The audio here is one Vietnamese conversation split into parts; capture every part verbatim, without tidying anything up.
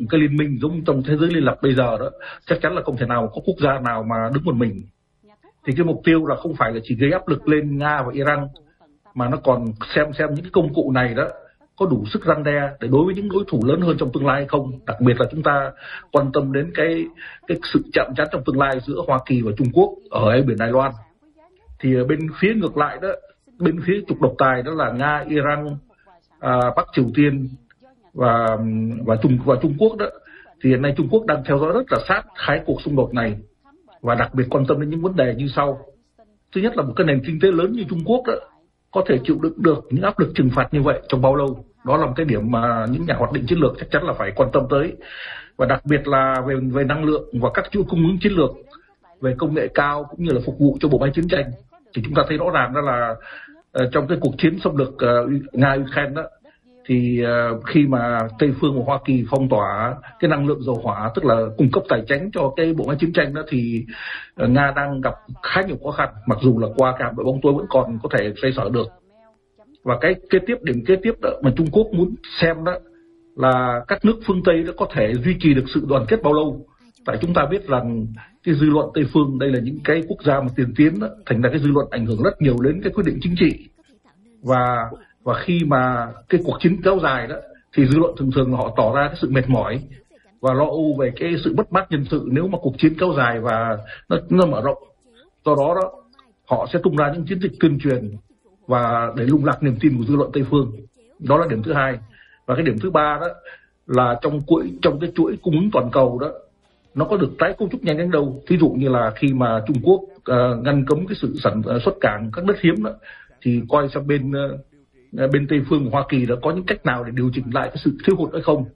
cái liên minh giống trong thế giới liên lập bây giờ đó, chắc chắn là không thể nào có quốc gia nào mà đứng một mình. Thì cái mục tiêu là không phải là chỉ gây áp lực lên Nga và Iran, mà nó còn xem xem những cái công cụ này đó có đủ sức răn đe để đối với những đối thủ lớn hơn trong tương lai hay không. Đặc biệt là chúng ta quan tâm đến cái cái sự chạm trán trong tương lai giữa Hoa Kỳ và Trung Quốc ở eo biển Đài Loan. Thì bên phía ngược lại đó, bên phía trục độc tài đó là Nga, Iran, à, Bắc Triều Tiên và và Trung và Trung Quốc đó, thì hiện nay Trung Quốc đang theo dõi rất là sát hai cuộc xung đột này và đặc biệt quan tâm đến những vấn đề như sau. Thứ nhất là một cái nền kinh tế lớn như Trung Quốc đó có thể chịu đựng được những áp lực trừng phạt như vậy trong bao lâu. Đó là một cái điểm mà những nhà hoạch định chiến lược chắc chắn là phải quan tâm tới. Và đặc biệt là về về năng lượng và các chuỗi cung ứng chiến lược, về công nghệ cao cũng như là phục vụ cho bộ máy chiến tranh. Thì chúng ta thấy rõ ràng đó là uh, trong cái cuộc chiến xâm lược uh, Nga-Ukraine đó, thì uh, khi mà Tây phương và Hoa Kỳ phong tỏa cái năng lượng dầu hỏa, tức là cung cấp tài chính cho cái bộ máy chiến tranh đó, thì uh, Nga đang gặp khá nhiều khó khăn, mặc dù là qua cái hạm đội bóng tối vẫn còn có thể xoay sở được. Và cái kế tiếp, điểm kế tiếp đó mà Trung Quốc muốn xem đó là các nước phương Tây đã có thể duy trì được sự đoàn kết bao lâu. Tại chúng ta biết rằng cái dư luận Tây phương đây là những cái quốc gia mà tiền tiến đó, thành ra cái dư luận ảnh hưởng rất nhiều đến cái quyết định chính trị. Và và khi mà cái cuộc chiến kéo dài đó thì dư luận thường thường là họ tỏ ra cái sự mệt mỏi và lo âu về cái sự mất mát nhân sự nếu mà cuộc chiến kéo dài và nó, nó mở rộng. Do đó đó họ sẽ tung ra những chiến dịch tuyên truyền và để lung lạc niềm tin của dư luận Tây phương. Đó là điểm thứ hai. Và cái điểm thứ ba đó là trong chuỗi trong cái chuỗi cung ứng toàn cầu đó, nó có được tái cấu trúc nhanh đến đâu. Ví dụ như là khi mà Trung Quốc uh, ngăn cấm cái sự sản xuất cảng các đất hiếm đó, thì coi sang bên uh, bên Tây phương của Hoa Kỳ đã có những cách nào để điều chỉnh lại cái sự thiếu hụt hay không.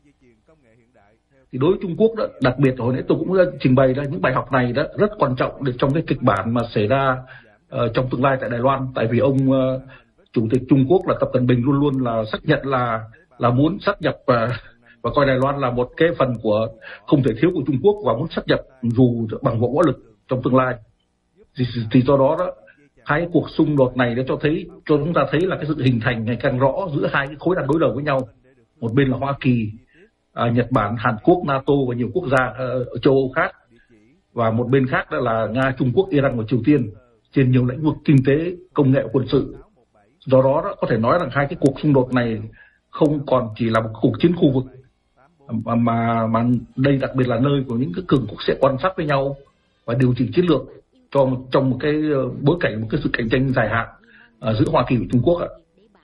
Thì đối với Trung Quốc đó, đặc biệt hồi nãy tôi cũng trình bày ra những bài học này đó rất quan trọng để trong cái kịch bản mà xảy ra uh, trong tương lai tại Đài Loan. Tại vì ông uh, Chủ tịch Trung Quốc là Tập Cận Bình luôn luôn là xác nhận là là muốn sát nhập uh, và coi Đài Loan là một cái phần của không thể thiếu của Trung Quốc và muốn sát nhập dù bằng võ lực trong tương lai. Thì, thì do đó đó hai cuộc xung đột này để cho thấy cho chúng ta thấy là cái sự hình thành ngày càng rõ giữa hai cái khối đang đối đầu với nhau. Một bên là Hoa Kỳ, à, Nhật Bản, Hàn Quốc, NATO và nhiều quốc gia ở châu Âu khác, và một bên khác đó là Nga, Trung Quốc, Iran và Triều Tiên trên nhiều lĩnh vực kinh tế, công nghệ, quân sự. Do đó, đó có thể nói rằng hai cái cuộc xung đột này không còn chỉ là một cuộc chiến khu vực, mà mà, mà đây đặc biệt là nơi của những cái cường quốc sẽ quan sát với nhau và điều chỉnh chiến lược cho trong một cái bối cảnh, một cái sự cạnh tranh dài hạn uh, giữa Hoa Kỳ và Trung Quốc ạ.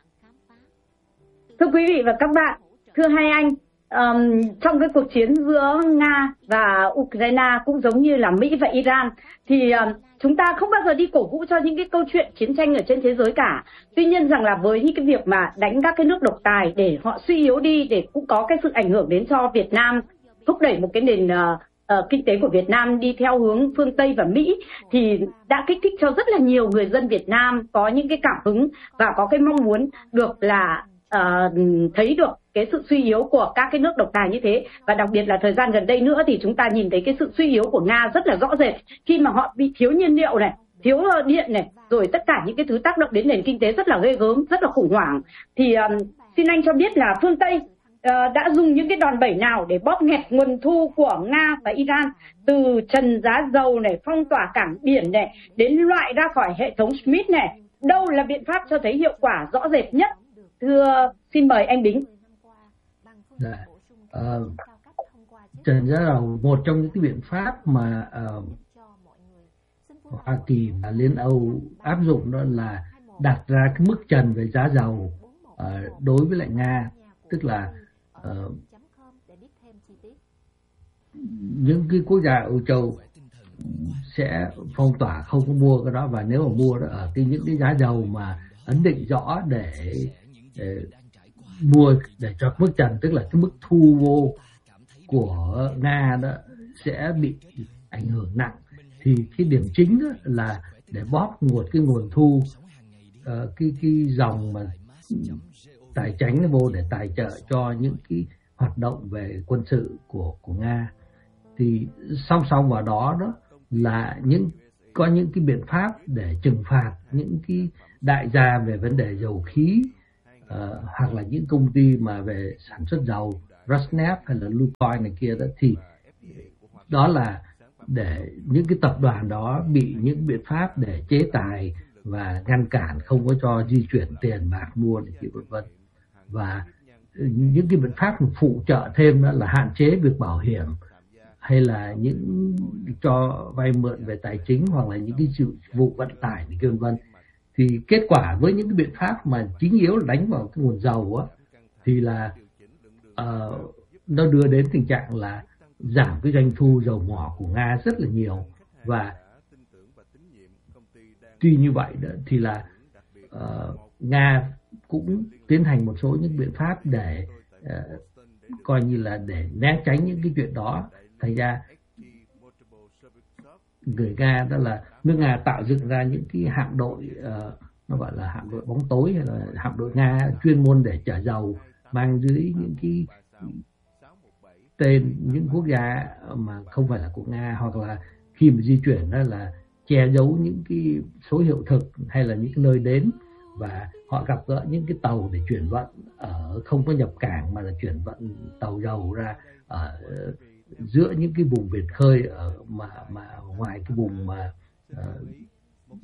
Thưa quý vị và các bạn, thưa hai anh, um, trong cái cuộc chiến giữa Nga và Ukraine cũng giống như là Mỹ và Iran, thì um, chúng ta không bao giờ đi cổ vũ cho những cái câu chuyện chiến tranh ở trên thế giới cả. Tuy nhiên rằng là với những cái việc mà đánh các cái nước độc tài để họ suy yếu đi, để cũng có cái sự ảnh hưởng đến cho Việt Nam, thúc đẩy một cái nền uh, uh, kinh tế của Việt Nam đi theo hướng phương Tây và Mỹ, thì đã kích thích cho rất là nhiều người dân Việt Nam có những cái cảm hứng và có cái mong muốn được là Uh, thấy được cái sự suy yếu của các cái nước độc tài như thế. Và đặc biệt là thời gian gần đây nữa thì chúng ta nhìn thấy cái sự suy yếu của Nga rất là rõ rệt khi mà họ bị thiếu nhiên liệu này, thiếu điện này, rồi tất cả những cái thứ tác động đến nền kinh tế rất là ghê gớm, rất là khủng hoảng. Thì um, xin anh cho biết là phương Tây uh, đã dùng những cái đòn bẩy nào để bóp nghẹt nguồn thu của Nga và Iran, từ trần giá dầu này, phong tỏa cảng biển này, đến loại ra khỏi hệ thống Smith này. Đâu là biện pháp cho thấy hiệu quả rõ rệt nhất? Thưa, xin mời anh Bính. Dạ. À, trần giá dầu, một trong những cái biện pháp mà uh, Hoa Kỳ và Liên Âu áp dụng đó là đặt ra cái mức trần về giá dầu uh, đối với lại Nga, tức là uh, những cái quốc gia Âu Châu sẽ phong tỏa không có mua cái đó, và nếu mà mua đó ở cái những cái giá dầu mà ấn định rõ để để mua để cho mức trần, tức là cái mức thu vô của Nga đó sẽ bị ảnh hưởng nặng. Thì cái điểm chính đó là để bóp một cái nguồn thu, uh, cái cái dòng mà tài chính vô để tài trợ cho những cái hoạt động về quân sự của của Nga. Thì song song vào đó đó là những có những cái biện pháp để trừng phạt những cái đại gia về vấn đề dầu khí, uh, hoặc là những công ty mà về sản xuất dầu Rosneft hay là Lukoil này kia đó, thì đó là để những cái tập đoàn đó bị những biện pháp để chế tài và ngăn cản không có cho di chuyển tiền bạc mua này kia vân vân. Và những cái biện pháp phụ trợ thêm đó là hạn chế việc bảo hiểm hay là những cho vay mượn về tài chính hoặc là những cái dịch vụ vận tải này kia vân vân. Thì kết quả với những cái biện pháp mà chính yếu là đánh vào cái nguồn dầu á, thì là uh, nó đưa đến tình trạng là giảm cái doanh thu dầu mỏ của Nga rất là nhiều. Và tuy như vậy đó, thì là uh, Nga cũng tiến hành một số những biện pháp để uh, coi như là để né tránh những cái chuyện đó. Thành ra người Nga đó là nước Nga tạo dựng ra những cái hạm đội uh, nó gọi là hạm đội bóng tối hay là hạm đội Nga chuyên môn để chở dầu, mang dưới những cái tên những quốc gia mà không phải là của Nga, hoặc là khi mà di chuyển đó là che giấu những cái số hiệu thực hay là những cái nơi đến, và họ gặp gỡ những cái tàu để chuyển vận ở không có nhập cảng mà là chuyển vận tàu dầu ra ở giữa những cái vùng biển khơi ở mà mà ngoài cái vùng mà uh,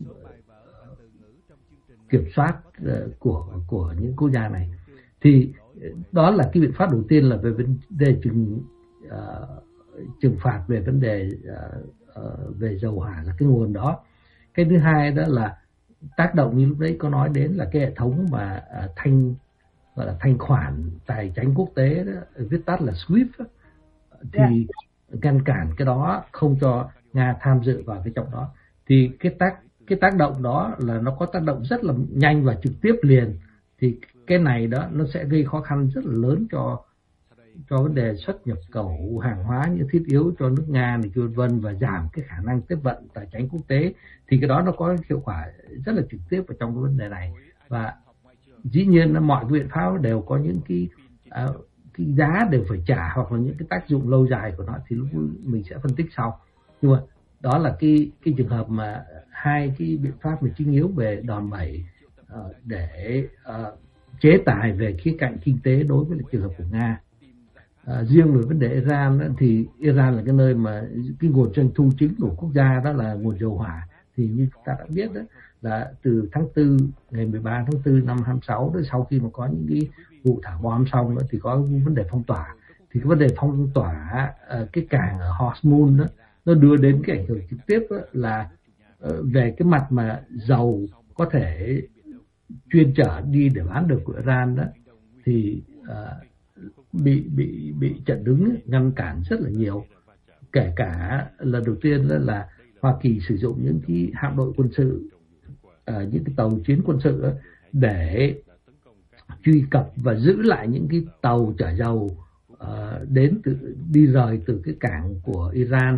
kiểm soát uh, của của những quốc gia này. Thì đó là cái biện pháp đầu tiên là về vấn đề trừng uh, trừng phạt về vấn đề uh, uh, về dầu hỏa là cái nguồn đó. Cái thứ hai đó là tác động như lúc đấy có nói đến là cái hệ thống mà uh, thanh gọi là thanh khoản tài chính quốc tế đó, viết tắt là SWIFT đó, thì yeah. ngăn cản cái đó không cho Nga tham dự vào cái trong đó. Thì cái tác cái tác động đó là nó có tác động rất là nhanh và trực tiếp liền. Thì cái này đó nó sẽ gây khó khăn rất là lớn cho cho vấn đề xuất nhập khẩu hàng hóa như thiết yếu cho nước Nga này vân vân, và giảm cái khả năng tiếp vận tài chính quốc tế. Thì cái đó nó có hiệu quả rất là trực tiếp vào trong cái vấn đề này. Và dĩ nhiên mọi biện pháp đều có những cái uh, cái giá đều phải trả hoặc là những cái tác dụng lâu dài của nó, thì lúc mình sẽ phân tích sau. Nhưng mà đó là cái cái trường hợp mà hai cái biện pháp mà chính yếu về đòn bẩy uh, để uh, chế tài về khía cạnh kinh tế đối với trường hợp của Nga. Uh, riêng về vấn đề Iran đó, thì Iran là cái nơi mà cái nguồn doanh thu chính của quốc gia đó là nguồn dầu hỏa. Thì như chúng ta đã biết đó là từ tháng tư, ngày mười ba tháng tư năm hai mươi sáu đó, sau khi mà có những cái vụ thả bom xong đó, thì có vấn đề phong tỏa. Thì cái vấn đề phong tỏa uh, cái cảng ở Hormuz đó, nó đưa đến cái ảnh hưởng trực tiếp đó là uh, về cái mặt mà dầu có thể chuyên chở đi để bán được của Iran đó, thì uh, bị bị bị chặn đứng, ngăn cản rất là nhiều. Kể cả lần đầu tiên đó là Hoa Kỳ sử dụng những cái hạm đội quân sự, uh, những cái tàu chiến quân sự đó, để truy cập và giữ lại những cái tàu chở dầu uh, đến từ đi rời từ cái cảng của Iran,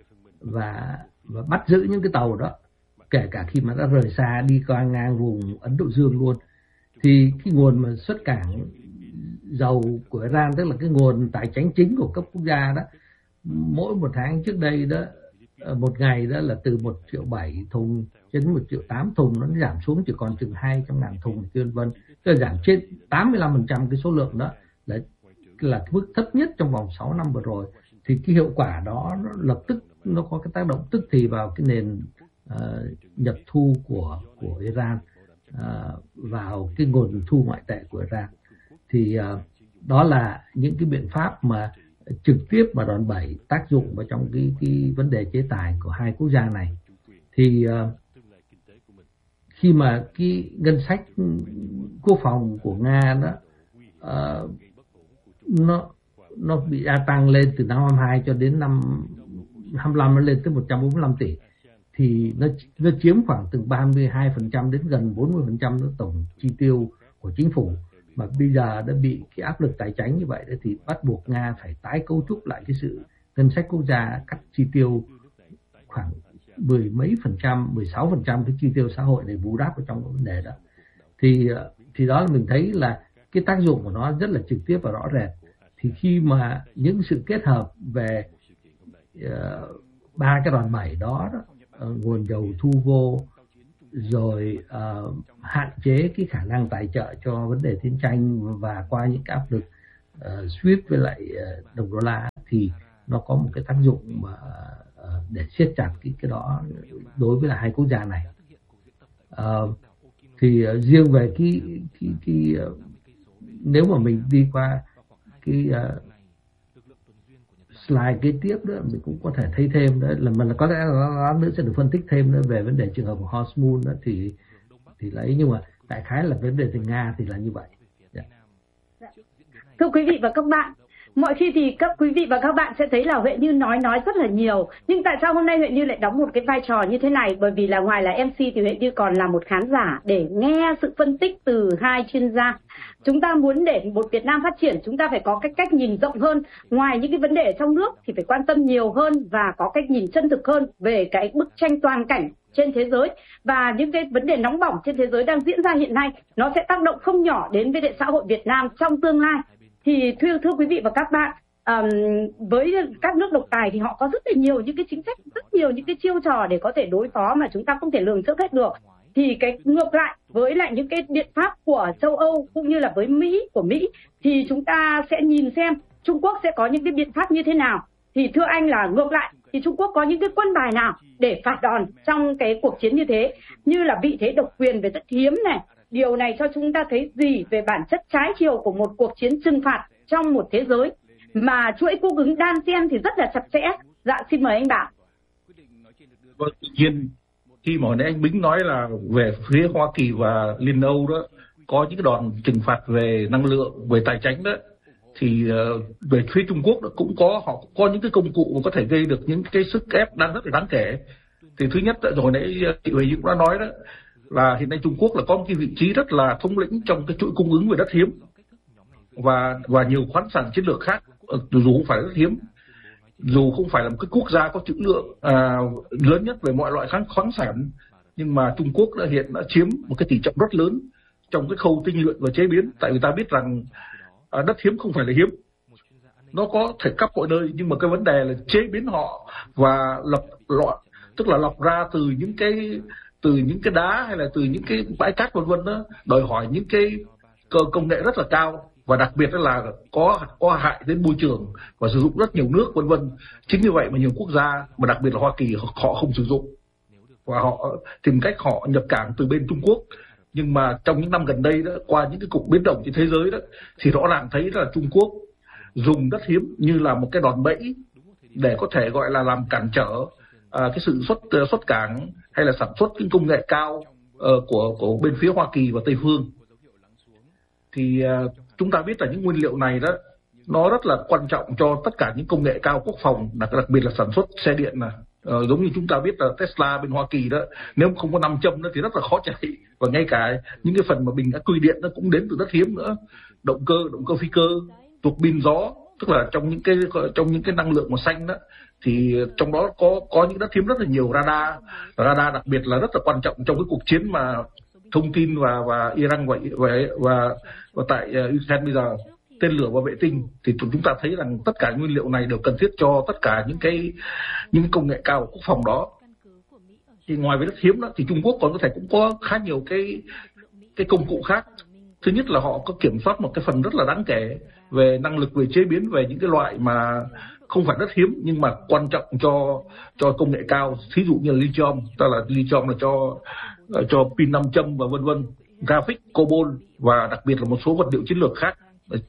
và và bắt giữ những cái tàu đó, kể cả khi mà đã rời xa đi qua ngang vùng Ấn Độ Dương luôn. Thì cái nguồn mà xuất cảng dầu của Iran, tức là cái nguồn tài chính chính của các quốc gia đó, mỗi một tháng trước đây đó, một ngày đó là từ một triệu bảy thùng đến một triệu tám thùng, nó giảm xuống chỉ còn chừng hai trăm ngàn thùng vân vân, tức là giảm trên tám mươi lăm phần trăm cái số lượng đó, là là cái mức thấp nhất trong vòng sáu năm vừa rồi. Thì cái hiệu quả đó nó lập tức nó có cái tác động tức thì vào cái nền uh, nhập thu của của Iran, uh, vào cái nguồn thu ngoại tệ của Iran. Thì uh, đó là những cái biện pháp mà trực tiếp và đòn bẩy tác dụng vào trong cái cái vấn đề chế tài của hai quốc gia này. Thì uh, khi mà cái ngân sách quốc phòng của Nga đó uh, nó nó bị gia tăng lên từ năm hai mươi hai cho đến năm hai mươi lăm, nó lên tới một trăm bốn mươi lăm tỷ, thì nó nó chiếm khoảng từ ba mươi hai phần trăm đến gần bốn mươi phần trăm tổng chi tiêu của chính phủ. Mà bây giờ đã bị cái áp lực tài chính như vậy đó, thì bắt buộc Nga phải tái cấu trúc lại cái sự ngân sách quốc gia, cắt chi tiêu khoảng mười mấy phần trăm, mười sáu phần trăm cái chi tiêu xã hội để bù đắp ở trong cái vấn đề đó. Thì thì đó là mình thấy là cái tác dụng của nó rất là trực tiếp và rõ rệt. Thì khi mà những sự kết hợp về uh, ba cái đòn bẩy đó, đó uh, nguồn dầu thu vô, rồi uh, hạn chế cái khả năng tài trợ cho vấn đề chiến tranh, và qua những cái áp lực uh, SWIFT với lại uh, đồng đô la thì nó có một cái tác dụng mà uh, để siết chặt cái cái đó đối với là hai quốc gia này. Uh, thì uh, riêng về cái cái cái uh, nếu mà mình đi qua cái uh, slide kế tiếp nữa mình cũng có thể thấy thêm đó là mình có lẽ lát nữa sẽ được phân tích thêm nữa về vấn đề trường hợp của Horstmund đó thì thì lấy nhưng mà đại khái là vấn đề từ Nga thì là như vậy. Yeah. Thưa quý vị và các bạn, mọi khi thì các quý vị và các bạn sẽ thấy là Huệ Như nói nói rất là nhiều, nhưng tại sao hôm nay Huệ Như lại đóng một cái vai trò như thế này? Bởi vì là ngoài là em xê thì Huệ Như còn là một khán giả để nghe sự phân tích từ hai chuyên gia. Chúng ta muốn để một Việt Nam phát triển, chúng ta phải có cái cách nhìn rộng hơn. Ngoài những cái vấn đề ở trong nước thì phải quan tâm nhiều hơn và có cách nhìn chân thực hơn về cái bức tranh toàn cảnh trên thế giới. Và những cái vấn đề nóng bỏng trên thế giới đang diễn ra hiện nay, nó sẽ tác động không nhỏ đến với xã hội Việt Nam trong tương lai. Thì thưa, thưa quý vị và các bạn, um, với các nước độc tài thì họ có rất là nhiều những cái chính sách, rất nhiều những cái chiêu trò để có thể đối phó mà chúng ta không thể lường trước hết được. Thì cái ngược lại với lại những cái biện pháp của châu Âu cũng như là với Mỹ, của Mỹ thì chúng ta sẽ nhìn xem Trung Quốc sẽ có những cái biện pháp như thế nào. Thì thưa anh là ngược lại thì Trung Quốc có những cái quân bài nào để phạt đòn trong cái cuộc chiến như thế, như là vị thế độc quyền về đất hiếm này. Điều này cho chúng ta thấy gì về bản chất trái chiều của một cuộc chiến trừng phạt trong một thế giới mà chuỗi cung ứng đan xen thì rất là chặt chẽ. Dạ xin mời anh Bảo. Vâng, tự nhiên khi mà hồi nãy anh Bính nói là về phía Hoa Kỳ và Liên Âu đó có những cái đòn trừng phạt về năng lượng, về tài chính đó, thì uh, về phía Trung Quốc đó cũng có, họ cũng có những cái công cụ mà có thể gây được những cái sức ép đang rất là đáng kể. Thì thứ nhất rồi nãy chị Huệ cũng đã nói đó là hiện nay Trung Quốc là có một cái vị trí rất là thống lĩnh trong cái chuỗi cung ứng về đất hiếm và và nhiều khoáng sản chiến lược khác, dù không phải đất hiếm, dù không phải là một cái quốc gia có trữ lượng à, lớn nhất về mọi loại khoáng khoáng sản, nhưng mà Trung Quốc đã hiện đã chiếm một cái tỷ trọng rất lớn trong cái khâu tinh luyện và chế biến. Tại vì ta biết rằng à, đất hiếm không phải là hiếm, nó có thể khắp mọi nơi, nhưng mà cái vấn đề là chế biến họ và lập loại, tức là lọc ra từ những cái từ những cái đá hay là từ những cái bãi cát vân vân đó, đòi hỏi những cái cơ công nghệ rất là cao và đặc biệt là có có hại đến môi trường và sử dụng rất nhiều nước vân vân. Chính như vậy mà nhiều quốc gia mà đặc biệt là Hoa Kỳ họ không sử dụng và họ tìm cách họ nhập cảng từ bên Trung Quốc. Nhưng mà trong những năm gần đây đó, qua những cái cuộc biến động trên thế giới đó, thì rõ ràng thấy là Trung Quốc dùng đất hiếm như là một cái đòn bẩy để có thể gọi là làm cản trở à, cái sự xuất xuất cảng hay là sản xuất cái công nghệ cao uh, của của bên phía Hoa Kỳ và Tây phương. Thì uh, chúng ta biết là những nguyên liệu này đó nó rất là quan trọng cho tất cả những công nghệ cao quốc phòng, đặc, đặc biệt là sản xuất xe điện này. Uh, giống như chúng ta biết là Tesla bên Hoa Kỳ đó, nếu không có nam châm đó thì rất là khó chạy, và ngay cả những cái phần mà bình ắc quy điện nó cũng đến từ đất hiếm nữa, động cơ động cơ phi cơ, tuộc pin gió, tức là trong những cái trong những cái năng lượng màu xanh đó, thì trong đó có có những đất hiếm rất là nhiều. Radar radar đặc biệt là rất là quan trọng trong cái cuộc chiến mà thông tin và và Iran và và và, và tại uh, Ukraine bây giờ, tên lửa và vệ tinh, thì chúng ta thấy rằng tất cả nguyên liệu này đều cần thiết cho tất cả những cái những công nghệ cao quốc phòng đó. Thì ngoài với đất hiếm đó thì Trung Quốc còn có thể cũng có khá nhiều cái cái công cụ khác. Thứ nhất là họ có kiểm soát một cái phần rất là đáng kể về năng lực, về chế biến, về những cái loại mà không phải đất hiếm nhưng mà quan trọng cho cho công nghệ cao, thí dụ như là lithium, ta là lithium là cho cho pin nam châm và vân vân, graphic, cobalt và đặc biệt là một số vật liệu chiến lược khác.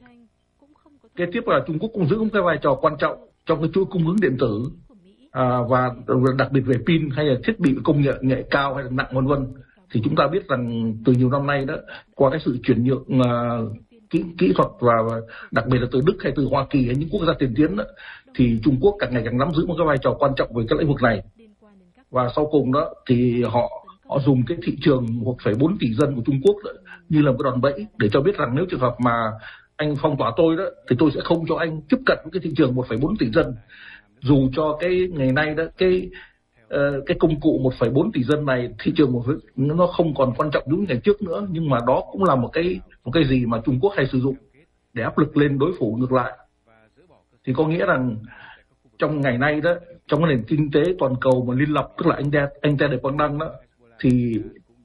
Kế tiếp là Trung Quốc cũng giữ một cái vai trò quan trọng trong cái chuỗi cung ứng điện tử à, và đặc biệt về pin hay là thiết bị công nghệ nghệ cao hay là nặng vân vân. Thì chúng ta biết rằng từ nhiều năm nay đó, qua cái sự chuyển nhượng uh, kỹ, kỹ thuật và, và đặc biệt là từ Đức hay từ Hoa Kỳ hay những quốc gia tiên tiến đó, thì Trung Quốc càng ngày càng nắm giữ một cái vai trò quan trọng về cái lĩnh vực này. Và sau cùng đó thì họ họ dùng cái thị trường một phẩy bốn tỷ dân của Trung Quốc đó, như là một cái đòn bẩy để cho biết rằng nếu trường hợp mà anh phong tỏa tôi đó thì tôi sẽ không cho anh tiếp cận với cái thị trường một phẩy bốn tỷ dân. Dù cho cái ngày nay đó cái uh, cái công cụ một phẩy bốn tỷ dân này, thị trường một nó không còn quan trọng đúng ngày trước nữa, nhưng mà đó cũng là một cái một cái gì mà Trung Quốc hay sử dụng để áp lực lên đối thủ ngược lại. Thì có nghĩa rằng trong ngày nay đó, trong cái nền kinh tế toàn cầu mà liên lập, tức là anh ta anh ta để quang đăng đó, thì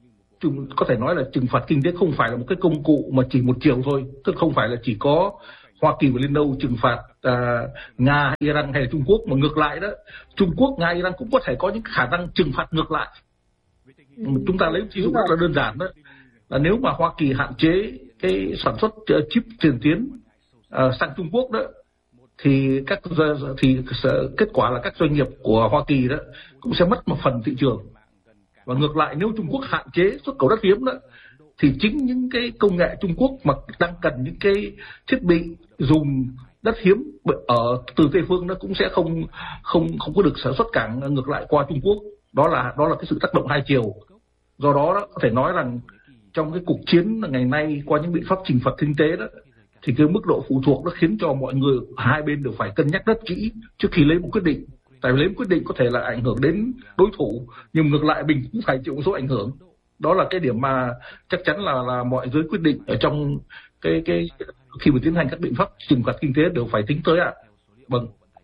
có thể nói là trừng phạt kinh tế không phải là một cái công cụ mà chỉ một chiều thôi, tức không phải là chỉ có Hoa Kỳ và Liên Âu trừng phạt uh, Nga hay Iran hay là Trung Quốc, mà ngược lại đó, Trung Quốc, Nga, Iran cũng có thể có những khả năng trừng phạt ngược lại. Chúng ta lấy ví dụ rất là đơn giản đó, là nếu mà Hoa Kỳ hạn chế cái sản xuất chip tiền tiến uh, sang Trung Quốc đó, thì các thì kết quả là các doanh nghiệp của Hoa Kỳ đó cũng sẽ mất một phần thị trường. Và ngược lại, nếu Trung Quốc hạn chế xuất khẩu đất hiếm đó, thì chính những cái công nghệ Trung Quốc mà đang cần những cái thiết bị dùng đất hiếm ở từ Tây phương nó cũng sẽ không không không có được sản xuất cảng ngược lại qua Trung Quốc. Đó là đó là cái sự tác động hai chiều. Do đó, đó có thể nói rằng trong cái cuộc chiến ngày nay qua những biện pháp trừng phạt kinh tế đó, thì cái mức độ phụ thuộc nó khiến cho mọi người hai bên đều phải cân nhắc rất kỹ trước khi lấy một quyết định. Tại vì lấy một quyết định có thể là ảnh hưởng đến đối thủ, nhưng ngược lại mình cũng phải chịu một số ảnh hưởng. Đó là cái điểm mà chắc chắn là là mọi giới quyết định ở trong cái cái khi mà tiến hành các biện pháp trừng phạt kinh tế đều phải tính tới ạ. À. Vâng.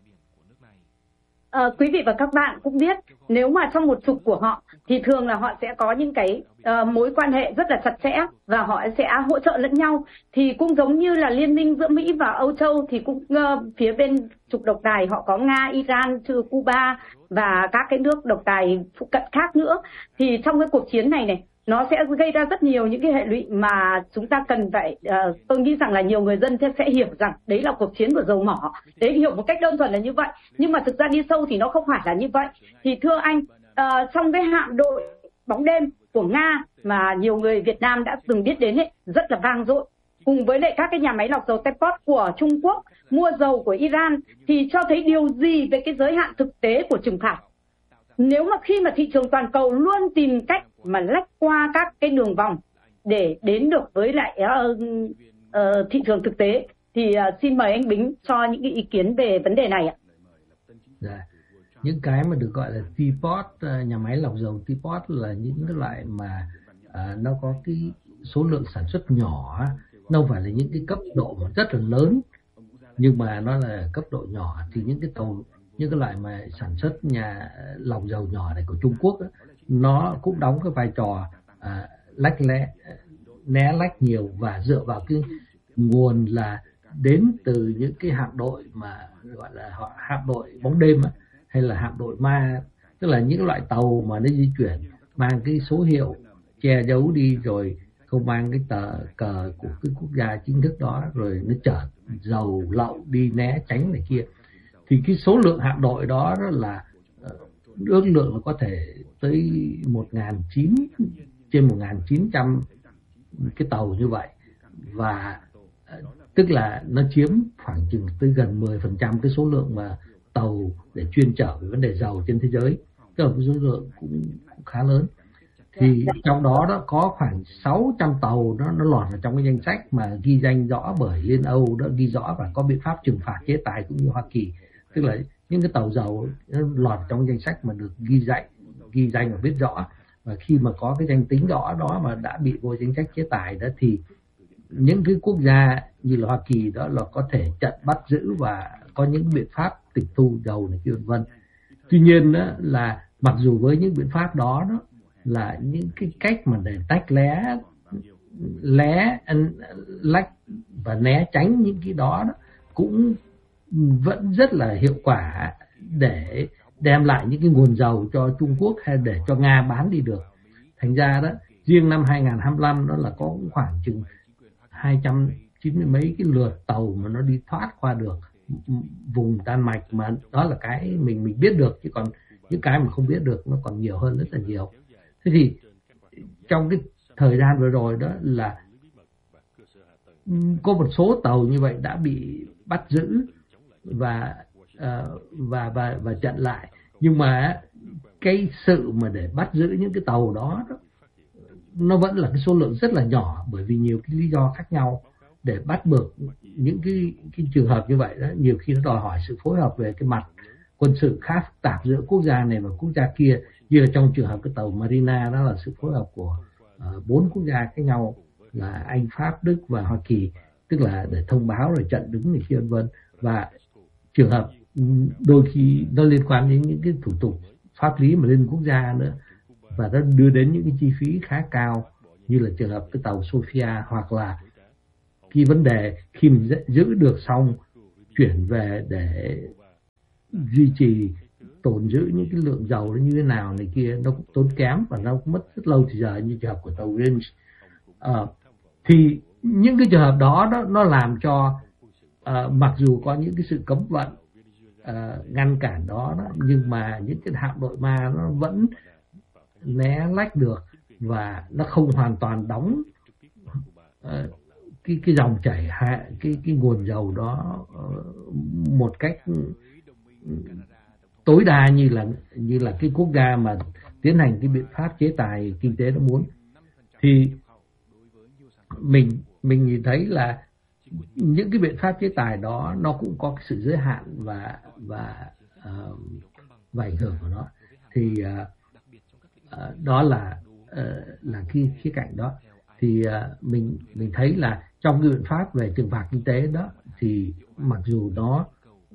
À, quý vị và các bạn cũng biết, nếu mà trong một trục của họ thì thường là họ sẽ có những cái uh, mối quan hệ rất là chặt chẽ và họ sẽ hỗ trợ lẫn nhau. Thì cũng giống như là liên minh giữa Mỹ và Âu Châu thì cũng uh, phía bên trục độc tài họ có Nga, Iran, trừ Cuba và các cái nước độc tài phụ cận khác nữa. Thì trong cái cuộc chiến này này, nó sẽ gây ra rất nhiều những cái hệ lụy mà chúng ta cần phải, uh, tôi nghĩ rằng là nhiều người dân sẽ hiểu rằng đấy là cuộc chiến của dầu mỏ. Đấy, hiểu một cách đơn thuần là như vậy. Nhưng mà thực ra đi sâu thì nó không phải là như vậy. Thì thưa anh, uh, trong cái hạm đội bóng đêm của Nga mà nhiều người Việt Nam đã từng biết đến ấy, rất là vang dội, cùng với lại các cái nhà máy lọc dầu Teapot của Trung Quốc mua dầu của Iran, thì cho thấy điều gì về cái giới hạn thực tế của trừng phạt? Nếu mà khi mà thị trường toàn cầu luôn tìm cách mà lách qua các cái đường vòng để đến được với lại uh, uh, thị trường thực tế, thì uh, xin mời anh Bính cho những cái ý kiến về vấn đề này ạ. Dạ. Những cái mà được gọi là Teapot, nhà máy lọc dầu Teapot là những cái loại mà uh, nó có cái số lượng sản xuất nhỏ, nó không phải là những cái cấp độ mà rất là lớn, nhưng mà nó là cấp độ nhỏ. Thì những cái tàu, những cái loại mà sản xuất nhà lọc dầu nhỏ này của Trung Quốc đó, nó cũng đóng cái vai trò à, lách lé, né lách nhiều, và dựa vào cái nguồn là đến từ những cái hạm đội mà gọi là họ hạm đội bóng đêm á, hay là hạm đội ma, tức là những loại tàu mà nó di chuyển mang cái số hiệu che giấu đi rồi không mang cái tờ cờ của cái quốc gia chính thức đó, rồi nó chở dầu lậu đi né tránh này kia. Thì cái số lượng hạm đội đó, đó là ước lượng là có thể tới một nghìn chín trên một nghìn chín trăm cái tàu như vậy, và tức là nó chiếm khoảng chừng tới gần mười phần trăm cái số lượng mà tàu để chuyên chở về vấn đề dầu trên thế giới, tức là cái số lượng cũng, cũng khá lớn. Thì trong đó đó có khoảng sáu trăm tàu nó nó lọt vào trong cái danh sách mà ghi danh rõ bởi Liên Âu, đó ghi rõ và có biện pháp trừng phạt chế tài cũng như Hoa Kỳ. Tức là những cái tàu dầu nó lọt trong danh sách mà được ghi danh ghi danh và biết rõ, và khi mà có cái danh tính rõ đó mà đã bị vô danh sách chế tài đó, thì những cái quốc gia như là Hoa Kỳ đó là có thể chặn bắt giữ và có những biện pháp tịch thu dầu này kia vân vân. Tuy nhiên đó là mặc dù với những biện pháp đó đó là những cái cách mà để tách lé lé lách và né tránh những cái đó, đó cũng vẫn rất là hiệu quả để đem lại những cái nguồn dầu cho Trung Quốc hay để cho Nga bán đi được. Thành ra đó, riêng năm hai nghìn không trăm hai mươi lăm đó là có khoảng chừng hai trăm chín mươi mấy cái lượt tàu mà nó đi thoát qua được vùng Đan Mạch, mà đó là cái mình mình biết được, chứ còn những cái mà không biết được nó còn nhiều hơn rất là nhiều. Thế thì trong cái thời gian vừa rồi đó là có một số tàu như vậy đã bị bắt giữ và uh, và và và chặn lại, nhưng mà cái sự mà để bắt giữ những cái tàu đó, đó nó vẫn là cái số lượng rất là nhỏ, bởi vì nhiều cái lý do khác nhau. Để bắt buộc những cái cái trường hợp như vậy đó, nhiều khi nó đòi hỏi sự phối hợp về cái mặt quân sự khá phức tạp giữa quốc gia này và quốc gia kia, như là trong trường hợp cái tàu Marina đó là sự phối hợp của bốn uh, quốc gia khác nhau là Anh, Pháp, Đức và Hoa Kỳ, tức là để thông báo rồi chặn đứng này kia vân vân. Và trường hợp đôi khi nó liên quan đến những cái thủ tục pháp lý mà liên quốc gia nữa, và nó đưa đến những cái chi phí khá cao, như là trường hợp cái tàu Sophia, hoặc là cái vấn đề khi mình giữ được xong chuyển về để duy trì tồn giữ những cái lượng dầu nó như thế nào này kia, nó cũng tốn kém và nó cũng mất rất lâu thì giờ, như trường hợp của tàu Grange. À, thì những cái trường hợp đó, đó nó làm cho uh, mặc dù có những cái sự cấm vận uh, ngăn cản đó, đó nhưng mà những cái hạm đội Ma nó vẫn né lách được và nó không hoàn toàn đóng uh, cái cái dòng chảy hạ cái cái nguồn dầu đó uh, một cách tối đa như là như là cái quốc gia mà tiến hành cái biện pháp chế tài kinh tế nó muốn. Thì mình mình nhìn thấy là những cái biện pháp chế tài đó nó cũng có cái sự giới hạn và và uh, và ảnh hưởng của nó. Thì uh, uh, đó là uh, là cái khía cạnh đó. Thì uh, mình mình thấy là trong cái biện pháp về trừng phạt kinh tế đó thì mặc dù nó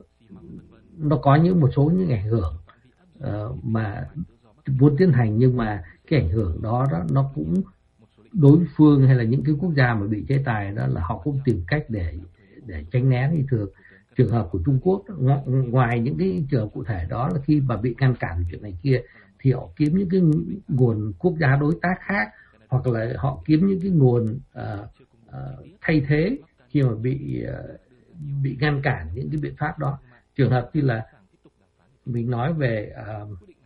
nó có những một số những ảnh hưởng uh, mà muốn tiến hành, nhưng mà cái ảnh hưởng đó đó nó cũng đối phương hay là những cái quốc gia mà bị chế tài đó là họ cũng tìm cách để để tránh né. Như thường trường hợp của Trung Quốc, ngoài những cái trường hợp cụ thể đó là khi mà bị ngăn cản chuyện này kia thì họ kiếm những cái nguồn quốc gia đối tác khác, hoặc là họ kiếm những cái nguồn uh, uh, thay thế khi mà bị uh, bị ngăn cản những cái biện pháp đó. Trường hợp như là mình nói về uh,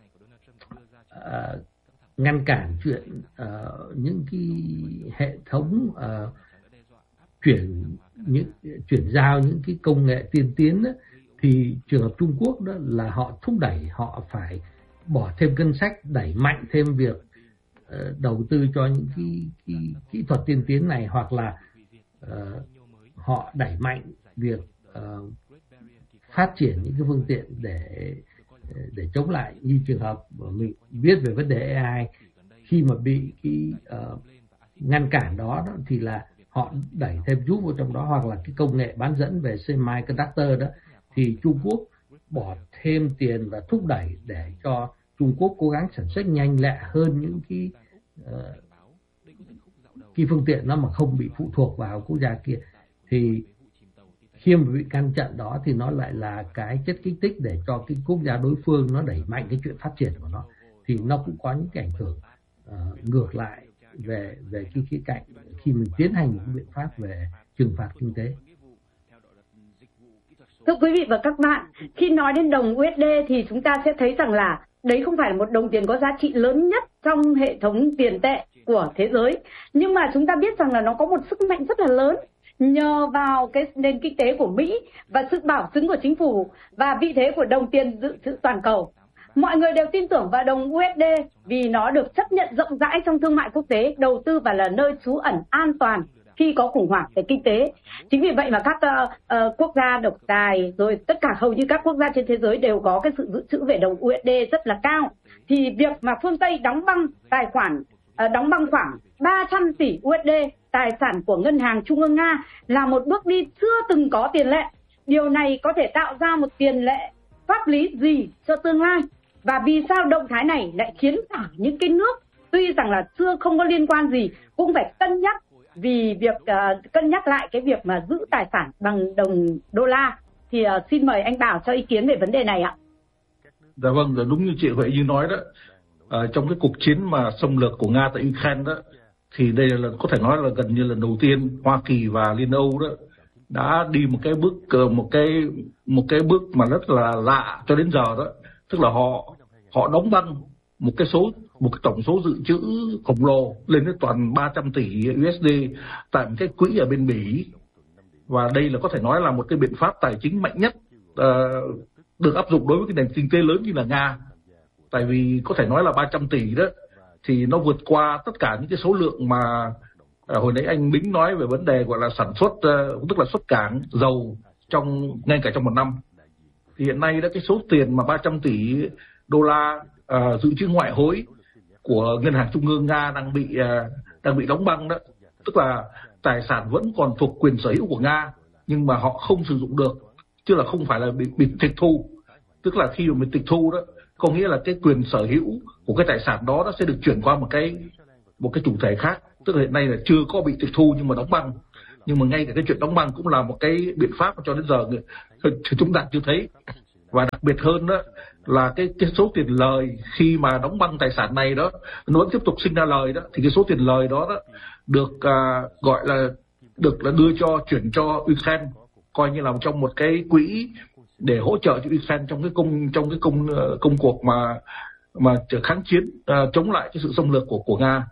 uh, ngăn cản chuyện uh, những cái hệ thống uh, chuyển những chuyển giao những cái công nghệ tiên tiến đó, thì trường hợp Trung Quốc đó là họ thúc đẩy họ phải bỏ thêm ngân sách, đẩy mạnh thêm việc uh, đầu tư cho những cái, cái kỹ thuật tiên tiến này, hoặc là uh, họ đẩy mạnh việc uh, phát triển những cái phương tiện để để chống lại. Như trường hợp mình biết về vấn đề a i, khi mà bị cái uh, ngăn cản đó, đó thì là họ đẩy thêm giúp vào trong đó, hoặc là cái công nghệ bán dẫn về semiconductor đó thì Trung Quốc bỏ thêm tiền và thúc đẩy để cho Trung Quốc cố gắng sản xuất nhanh lẹ hơn những cái uh, cái phương tiện đó mà không bị phụ thuộc vào quốc gia kia. Thì khi mà bị ngăn chặn đó thì nó lại là cái chất kích thích để cho cái quốc gia đối phương nó đẩy mạnh cái chuyện phát triển của nó, thì nó cũng có những cái ảnh hưởng uh, ngược lại về về cái khía cạnh khi mình tiến hành những biện pháp về trừng phạt kinh tế. Thưa quý vị và các bạn, khi nói đến đồng u ét đê thì chúng ta sẽ thấy rằng là đấy không phải là một đồng tiền có giá trị lớn nhất trong hệ thống tiền tệ của thế giới, nhưng mà chúng ta biết rằng là nó có một sức mạnh rất là lớn nhờ vào cái nền kinh tế của Mỹ và sự bảo chứng của chính phủ và vị thế của đồng tiền dự trữ toàn cầu. Mọi người đều tin tưởng vào đồng u ét đê vì nó được chấp nhận rộng rãi trong thương mại quốc tế, đầu tư và là nơi trú ẩn an toàn khi có khủng hoảng về kinh tế. Chính vì vậy mà các uh, uh, quốc gia độc tài, rồi tất cả hầu như các quốc gia trên thế giới đều có cái sự dự trữ về đồng u ét đê rất là cao. Thì việc mà phương Tây đóng băng tài khoản, uh, đóng băng khoảng ba trăm tỷ u ét đê tài sản của Ngân hàng Trung ương Nga là một bước đi chưa từng có tiền lệ. Điều này có thể tạo ra một tiền lệ pháp lý gì cho tương lai? Và vì sao động thái này lại khiến cả những cái nước tuy rằng là chưa không có liên quan gì cũng phải cân nhắc vì việc uh, cân nhắc lại cái việc mà giữ tài sản bằng đồng đô la? Thì uh, xin mời anh Bảo cho ý kiến về vấn đề này ạ. Dạ vâng, đúng như chị Huệ Như nói đó, à, trong cái cuộc chiến mà xâm lược của Nga tại Ukraine đó, thì đây là có thể nói là gần như lần đầu tiên Hoa Kỳ và Liên Âu đó đã đi một cái bước một cái một cái bước mà rất là lạ cho đến giờ đó, tức là họ họ đóng băng một cái số một cái tổng số dự trữ khổng lồ lên đến toàn ba trăm tỷ u ét đê tại một cái quỹ ở bên Bỉ, và đây là có thể nói là một cái biện pháp tài chính mạnh nhất uh, được áp dụng đối với cái nền kinh tế lớn như là Nga, tại vì có thể nói là ba trăm tỷ đó thì nó vượt qua tất cả những cái số lượng mà uh, hồi nãy anh Bính nói về vấn đề gọi là sản xuất, uh, tức là xuất cảng dầu trong ngay cả trong một năm. Thì hiện nay đó cái số tiền mà ba trăm tỷ đô la uh, dự trữ ngoại hối của Ngân hàng Trung ương Nga đang bị uh, đang bị đóng băng đó, tức là tài sản vẫn còn thuộc quyền sở hữu của Nga nhưng mà họ không sử dụng được, chứ là không phải là bị, bị tịch thu. Tức là khi mà mình tịch thu đó có nghĩa là cái quyền sở hữu của cái tài sản đó nó sẽ được chuyển qua một cái một cái chủ thể khác, tức là hiện nay là chưa có bị tịch thu nhưng mà đóng băng. Nhưng mà ngay cả cái chuyện đóng băng cũng là một cái biện pháp mà cho đến giờ chúng ta chưa thấy. Và đặc biệt hơn đó là cái, cái số tiền lời khi mà đóng băng tài sản này đó nó vẫn tiếp tục sinh ra lời đó, thì cái số tiền lời đó, đó được uh, gọi là được là đưa cho chuyển cho Ukraine, coi như là trong một cái quỹ để hỗ trợ cho Ukraine trong cái công trong cái công uh, công cuộc mà mà kháng chiến uh, chống lại cái sự xâm lược của của Nga.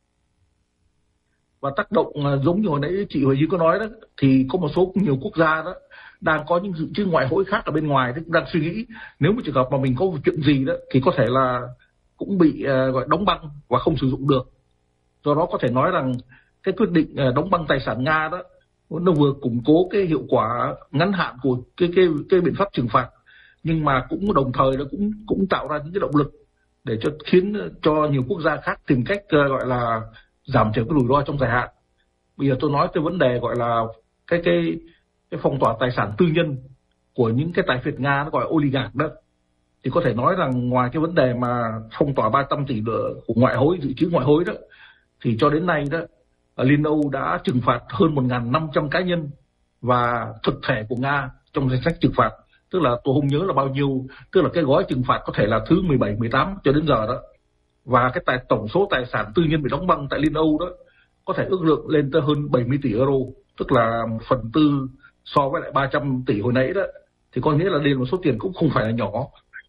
Và tác động uh, giống như hồi nãy chị Huệ Duy có nói đó, thì có một số nhiều quốc gia đó đang có những dự trữ ngoại hối khác ở bên ngoài, thì cũng đang suy nghĩ nếu một trường hợp mà mình có một chuyện gì đó thì có thể là cũng bị uh, gọi đóng băng và không sử dụng được. Do đó có thể nói rằng cái quyết định uh, đóng băng tài sản Nga đó nó vừa củng cố cái hiệu quả ngắn hạn của cái cái cái biện pháp trừng phạt, nhưng mà cũng đồng thời nó cũng cũng tạo ra những cái động lực để cho khiến cho nhiều quốc gia khác tìm cách uh, gọi là giảm thiểu cái rủi ro trong dài hạn. Bây giờ tôi nói tới vấn đề gọi là cái cái cái phong tỏa tài sản tư nhân của những cái tài phiệt Nga, nó gọi là oligarch đó, thì có thể nói rằng ngoài cái vấn đề mà phong tỏa ba trăm tỷ của ngoại hối, dự trữ ngoại hối đó, thì cho đến nay đó Liên Âu đã trừng phạt hơn một nghìn năm trăm cá nhân và thực thể của Nga trong danh sách trừng phạt. Tức là tôi không nhớ là bao nhiêu, tức là cái gói trừng phạt có thể là thứ mười bảy, mười tám cho đến giờ đó. Và cái tài tổng số tài sản tư nhân bị đóng băng tại Liên Âu đó có thể ước lượng lên tới hơn bảy mươi tỷ euro, tức là một phần tư so với lại ba trăm tỷ hồi nãy đó, thì có nghĩa là đây là một số tiền cũng không phải là nhỏ.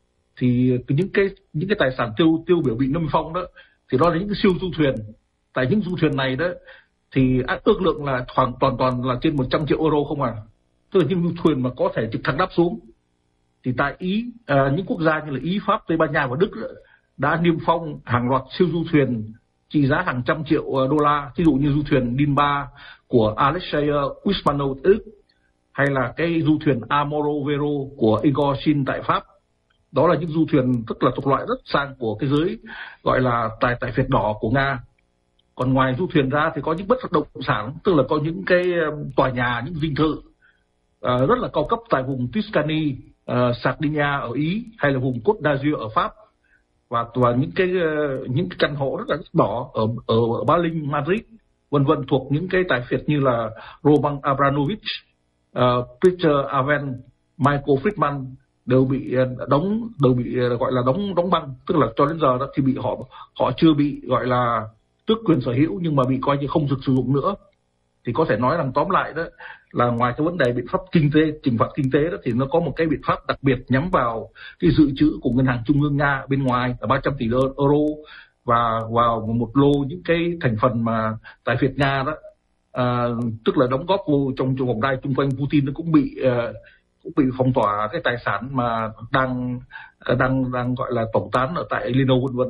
Thì những cái những cái tài sản tiêu tiêu biểu bị niêm phong đó thì đó là những cái siêu du thuyền. Tại những du thuyền này đó thì ước lượng là hoàn toàn toàn là trên một trăm triệu euro không à, tức là những du thuyền mà có thể trực thăng đáp xuống. Thì tại Ý, à, những quốc gia như là Ý, Pháp, Tây Ban Nha và Đức đó, đã niêm phong hàng loạt siêu du thuyền trị giá hàng trăm triệu đô la, ví dụ như du thuyền Dinba của Alexei Usmanov Đức, hay là cái du thuyền Amoro Vero của Igor Shin tại Pháp. Đó là những du thuyền tức là thuộc loại rất sang của cái giới gọi là tài tài phiệt đỏ của Nga. Còn ngoài du thuyền ra thì có những bất động sản, tức là có những cái tòa nhà, những dinh thự uh, rất là cao cấp tại vùng Tuscany, uh, Sardinia ở Ý, hay là vùng Côte d'Azur ở Pháp, và và những cái uh, những cái căn hộ rất là đỏ ở ở, ở Berlin, Madrid, vân vân, thuộc những cái tài phiệt như là Roman Abramovich, uh, Peter Aven, Michael Friedman đều bị đóng đều bị gọi là đóng đóng băng, tức là cho đến giờ đó thì bị họ họ chưa bị gọi là tước quyền sở hữu, nhưng mà bị coi như không được sử dụng nữa. Thì có thể nói rằng tóm lại đó là ngoài cái vấn đề biện pháp kinh tế, trừng phạt kinh tế đó, thì nó có một cái biện pháp đặc biệt nhắm vào cái dự trữ của ngân hàng trung ương Nga bên ngoài là ba trăm tỷ euro, và vào một lô những cái thành phần mà tài phiệt Nga đó, à, tức là đóng góp vô trong trong vòng đai chung quanh Putin, nó cũng bị uh, cũng bị phong tỏa cái tài sản mà đang đang đang gọi là tẩu tán ở tại Liên Âu, vân vân.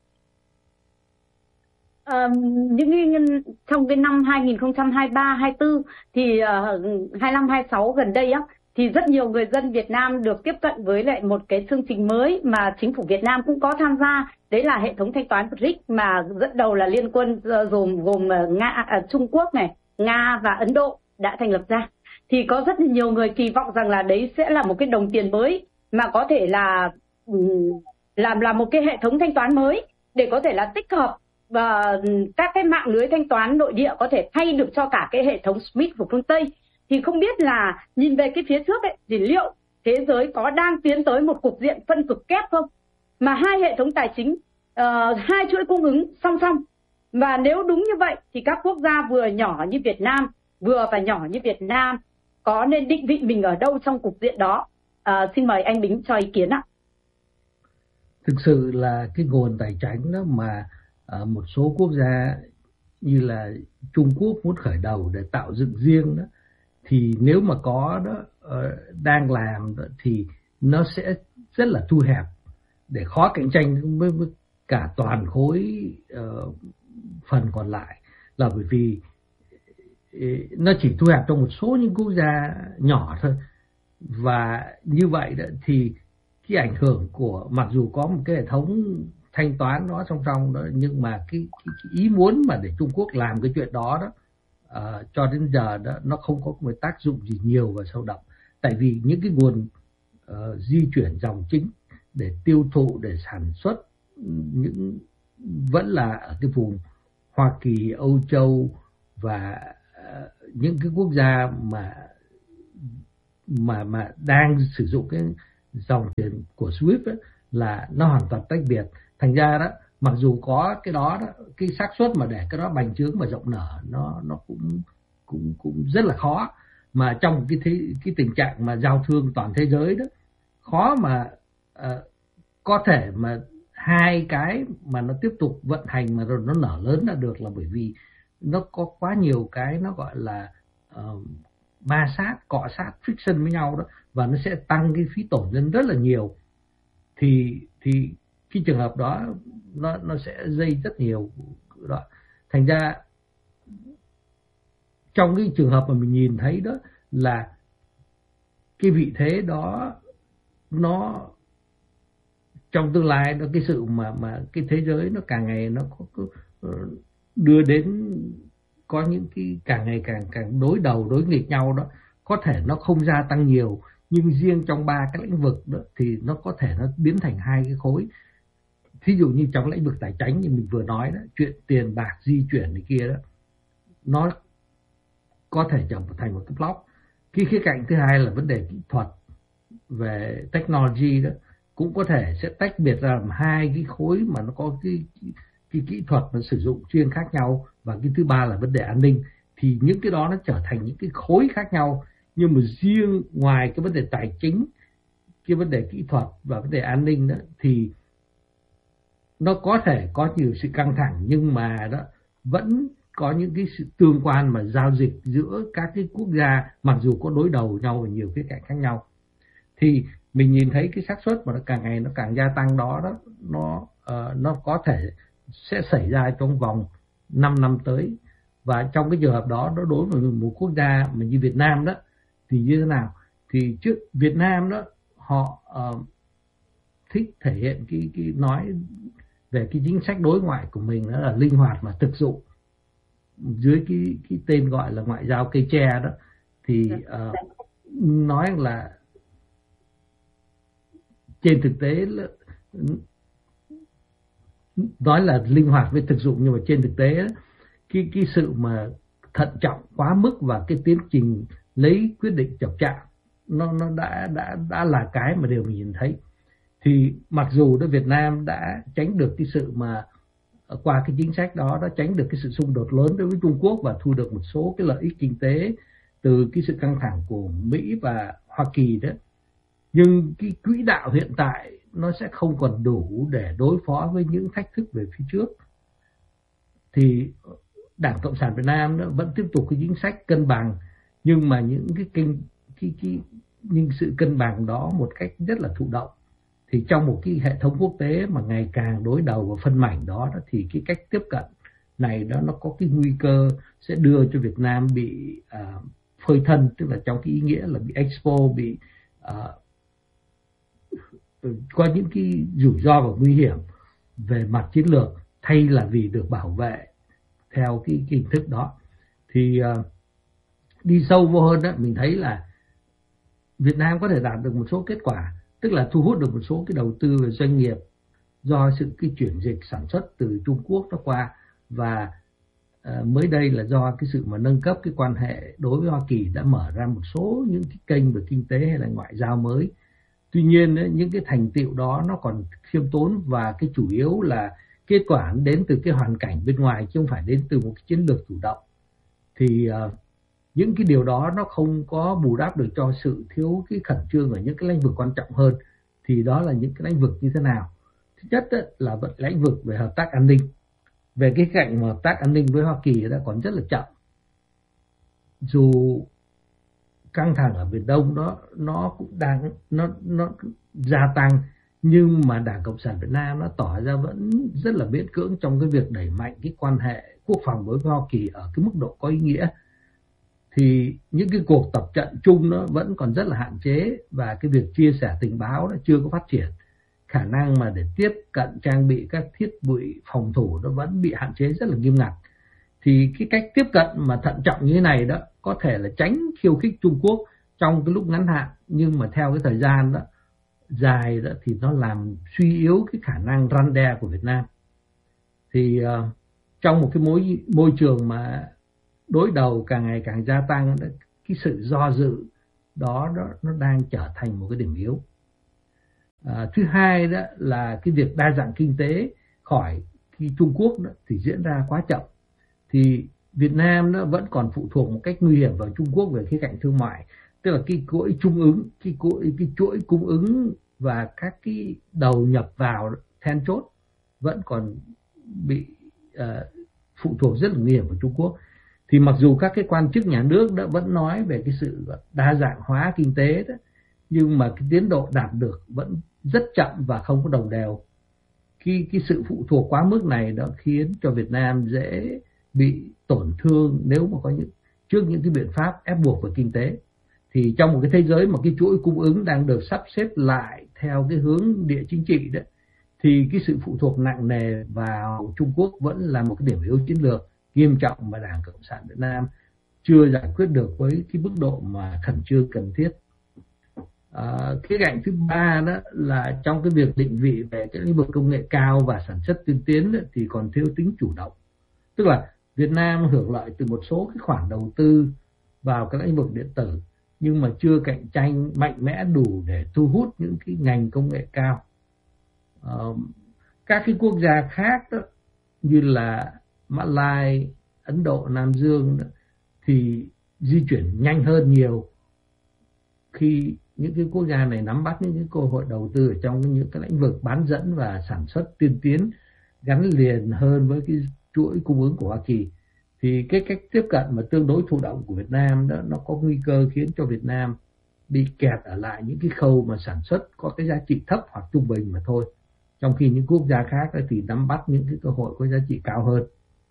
À, những cái, trong cái năm hai nghìn không trăm hai mươi ba, hai mươi tư thì uh, hai lăm, hai sáu gần đây á, thì rất nhiều người dân Việt Nam được tiếp cận với lại một cái chương trình mới mà chính phủ Việt Nam cũng có tham gia, đấy là hệ thống thanh toán bê rờ i xê mà dẫn đầu là liên quân gồm gồm Nga, à, Trung Quốc này, Nga và Ấn Độ đã thành lập ra. Thì có rất nhiều người kỳ vọng rằng là đấy sẽ là một cái đồng tiền mới mà có thể là làm là một cái hệ thống thanh toán mới để có thể là tích hợp và các cái mạng lưới thanh toán nội địa, có thể thay được cho cả cái hệ thống SWIFT của phương Tây. Thì không biết là nhìn về cái phía trước ấy, thì liệu thế giới có đang tiến tới một cục diện phân cực kép không? Mà hai hệ thống tài chính, uh, hai chuỗi cung ứng song song. Và nếu đúng như vậy thì các quốc gia vừa nhỏ như Việt Nam, vừa và nhỏ như Việt Nam có nên định vị mình ở đâu trong cục diện đó? À, xin mời anh Bính cho ý kiến ạ. Thực sự là cái nguồn tài chính đó mà uh, một số quốc gia như là Trung Quốc muốn khởi đầu để tạo dựng riêng đó, thì nếu mà có đó uh, đang làm đó, thì nó sẽ rất là thu hẹp để khó cạnh tranh với, với cả toàn khối uh, phần còn lại, là bởi vì nó chỉ thu hẹp trong một số những quốc gia nhỏ thôi. Và như vậy đó, thì cái ảnh hưởng của, mặc dù có một cái hệ thống thanh toán đó song song đó, nhưng mà cái, cái, cái ý muốn mà để Trung Quốc làm cái chuyện đó đó uh, cho đến giờ đó nó không có một tác dụng gì nhiều và sâu đậm, tại vì những cái nguồn uh, di chuyển dòng chính để tiêu thụ, để sản xuất những vẫn là ở cái vùng Hoa Kỳ, Âu Châu và những cái quốc gia mà mà mà đang sử dụng cái dòng tiền của SWIFT ấy, là nó hoàn toàn tách biệt. Thành ra đó, mặc dù có cái đó, đó cái xác suất mà để cái đó bành trướng và rộng nở nó nó cũng cũng cũng rất là khó. Mà trong cái thế, cái tình trạng mà giao thương toàn thế giới đó, khó mà uh, có thể mà hai cái mà nó tiếp tục vận hành mà rồi nó nở lớn ra được, là bởi vì nó có quá nhiều cái nó gọi là uh, ma sát, cọ sát, friction với nhau đó, và nó sẽ tăng cái phí tổn lên rất là nhiều. Thì thì cái trường hợp đó nó nó sẽ dây rất nhiều đó. Thành ra trong cái trường hợp mà mình nhìn thấy đó là cái vị thế đó nó trong tương lai, nó cái sự mà mà cái thế giới nó càng ngày nó có, có đưa đến có những cái càng ngày càng càng đối đầu đối nghịch nhau đó, có thể nó không gia tăng nhiều, nhưng riêng trong ba cái lĩnh vực đó thì nó có thể nó biến thành hai cái khối. Thí dụ như trong lĩnh vực tài chính như mình vừa nói đó, chuyện tiền bạc di chuyển này kia đó, nó có thể trở thành một cái block. Cái khía cạnh thứ hai là vấn đề kỹ thuật về technology đó, cũng có thể sẽ tách biệt ra làm hai cái khối mà nó có cái, cái, cái kỹ thuật nó sử dụng chuyên khác nhau. Và cái thứ ba là vấn đề an ninh. Thì những cái đó nó trở thành những cái khối khác nhau. Nhưng mà riêng ngoài cái vấn đề tài chính, cái vấn đề kỹ thuật và vấn đề an ninh đó, thì nó có thể có nhiều sự căng thẳng, nhưng mà đó vẫn có những cái sự tương quan mà giao dịch giữa các cái quốc gia, mặc dù có đối đầu nhau ở nhiều khía cạnh khác nhau. Thì mình nhìn thấy cái xác suất mà nó càng ngày nó càng gia tăng đó đó, nó uh, nó có thể sẽ xảy ra trong vòng năm năm tới. Và trong cái trường hợp đó, nó đối với một quốc gia mà như Việt Nam đó thì như thế nào? Thì trước Việt Nam đó họ uh, thích thể hiện cái cái nói về cái chính sách đối ngoại của mình, đó là linh hoạt mà thực dụng, dưới cái cái tên gọi là ngoại giao cây tre đó. Thì uh, nói là trên thực tế là, nói là linh hoạt với thực dụng, nhưng mà trên thực tế cái cái sự mà thận trọng quá mức và cái tiến trình lấy quyết định chậm chạp nó nó đã đã đã là cái mà đều mình nhìn thấy. Thì mặc dù đó Việt Nam đã tránh được cái sự mà qua cái chính sách đó đã tránh được cái sự xung đột lớn đối với Trung Quốc và thu được một số cái lợi ích kinh tế từ cái sự căng thẳng của Mỹ và Hoa Kỳ đó, nhưng cái quỹ đạo hiện tại nó sẽ không còn đủ để đối phó với những thách thức về phía trước. Thì Đảng Cộng sản Việt Nam nó vẫn tiếp tục cái chính sách cân bằng, nhưng mà những cái kinh cái, cái những sự cân bằng đó một cách rất là thụ động. Thì trong một cái hệ thống quốc tế mà ngày càng đối đầu và phân mảnh đó, đó thì cái cách tiếp cận này đó nó có cái nguy cơ sẽ đưa cho Việt Nam bị uh, phơi thân, tức là trong cái ý nghĩa là bị expose, bị uh, có những cái rủi ro và nguy hiểm về mặt chiến lược, thay là vì được bảo vệ theo cái, cái hình thức đó. Thì uh, đi sâu vô hơn đó, mình thấy là Việt Nam có thể đạt được một số kết quả, tức là thu hút được một số cái đầu tư về doanh nghiệp do sự cái chuyển dịch sản xuất từ Trung Quốc nó qua, và uh, mới đây là do cái sự mà nâng cấp cái quan hệ đối với Hoa Kỳ đã mở ra một số những cái kênh về kinh tế hay là ngoại giao mới. Tuy nhiên ấy, những cái thành tựu đó nó còn khiêm tốn, và cái chủ yếu là kết quả đến từ cái hoàn cảnh bên ngoài chứ không phải đến từ một cái chiến lược chủ động. Thì uh, những cái điều đó nó không có bù đắp được cho sự thiếu cái khẩn trương ở những cái lĩnh vực quan trọng hơn. Thì đó là những cái lĩnh vực như thế nào? Thứ nhất ấy, là lĩnh vực về hợp tác an ninh. Về cái cạnh mà hợp tác an ninh với Hoa Kỳ đã còn rất là chậm. Dù căng thẳng ở Biển Đông đó nó cũng đang nó nó gia tăng, nhưng mà Đảng Cộng sản Việt Nam nó tỏ ra vẫn rất là miễn cưỡng trong cái việc đẩy mạnh cái quan hệ quốc phòng đối với Hoa Kỳ ở cái mức độ có ý nghĩa. Thì những cái cuộc tập trận chung nó vẫn còn rất là hạn chế, và cái việc chia sẻ tình báo nó chưa có phát triển. Khả năng mà để tiếp cận trang bị các thiết bị phòng thủ nó vẫn bị hạn chế rất là nghiêm ngặt. Thì cái cách tiếp cận mà thận trọng như thế này đó có thể là tránh khiêu khích Trung Quốc trong cái lúc ngắn hạn, nhưng mà theo cái thời gian đó dài đó thì nó làm suy yếu cái khả năng răn đe của Việt Nam. Thì uh, trong một cái môi môi trường mà đối đầu càng ngày càng gia tăng, cái sự do dự đó, đó nó đang trở thành một cái điểm yếu. À, thứ hai đó là cái việc đa dạng kinh tế khỏi khi Trung Quốc đó, thì diễn ra quá chậm. Thì Việt Nam nó vẫn còn phụ thuộc một cách nguy hiểm vào Trung Quốc về khía cạnh thương mại, tức là cái chuỗi cung ứng, cái chuỗi cái chuỗi cung ứng và các cái đầu nhập vào then chốt vẫn còn bị uh, phụ thuộc rất là nguy hiểm vào Trung Quốc. Thì mặc dù các cái quan chức nhà nước đã vẫn nói về cái sự đa dạng hóa kinh tế đó, nhưng mà cái tiến độ đạt được vẫn rất chậm và không có đồng đều. Khi cái sự phụ thuộc quá mức này đó khiến cho Việt Nam dễ bị tổn thương nếu mà có những trước những cái biện pháp ép buộc về kinh tế. Thì trong một cái thế giới mà cái chuỗi cung ứng đang được sắp xếp lại theo cái hướng địa chính trị đó, thì cái sự phụ thuộc nặng nề vào Trung Quốc vẫn là một cái điểm yếu chiến lược nghiêm trọng mà Đảng Cộng sản Việt Nam chưa giải quyết được với cái mức độ mà khẩn trương cần thiết. À, khía cạnh thứ ba đó là trong cái việc định vị về cái lĩnh vực công nghệ cao và sản xuất tiên tiến đó, thì còn thiếu tính chủ động. Tức là Việt Nam hưởng lợi từ một số cái khoản đầu tư vào các lĩnh vực điện tử, nhưng mà chưa cạnh tranh mạnh mẽ đủ để thu hút những cái ngành công nghệ cao. À, các cái quốc gia khác đó, như là Mã Lai, Ấn Độ, Nam Dương đó, thì di chuyển nhanh hơn nhiều khi những cái quốc gia này nắm bắt những cái cơ hội đầu tư ở trong những cái lĩnh vực bán dẫn và sản xuất tiên tiến gắn liền hơn với cái chuỗi cung ứng của Hoa Kỳ. Thì cái cách tiếp cận mà tương đối thụ động của Việt Nam đó, nó có nguy cơ khiến cho Việt Nam bị kẹt ở lại những cái khâu mà sản xuất có cái giá trị thấp hoặc trung bình mà thôi, trong khi những quốc gia khác thì nắm bắt những cái cơ hội có giá trị cao hơn.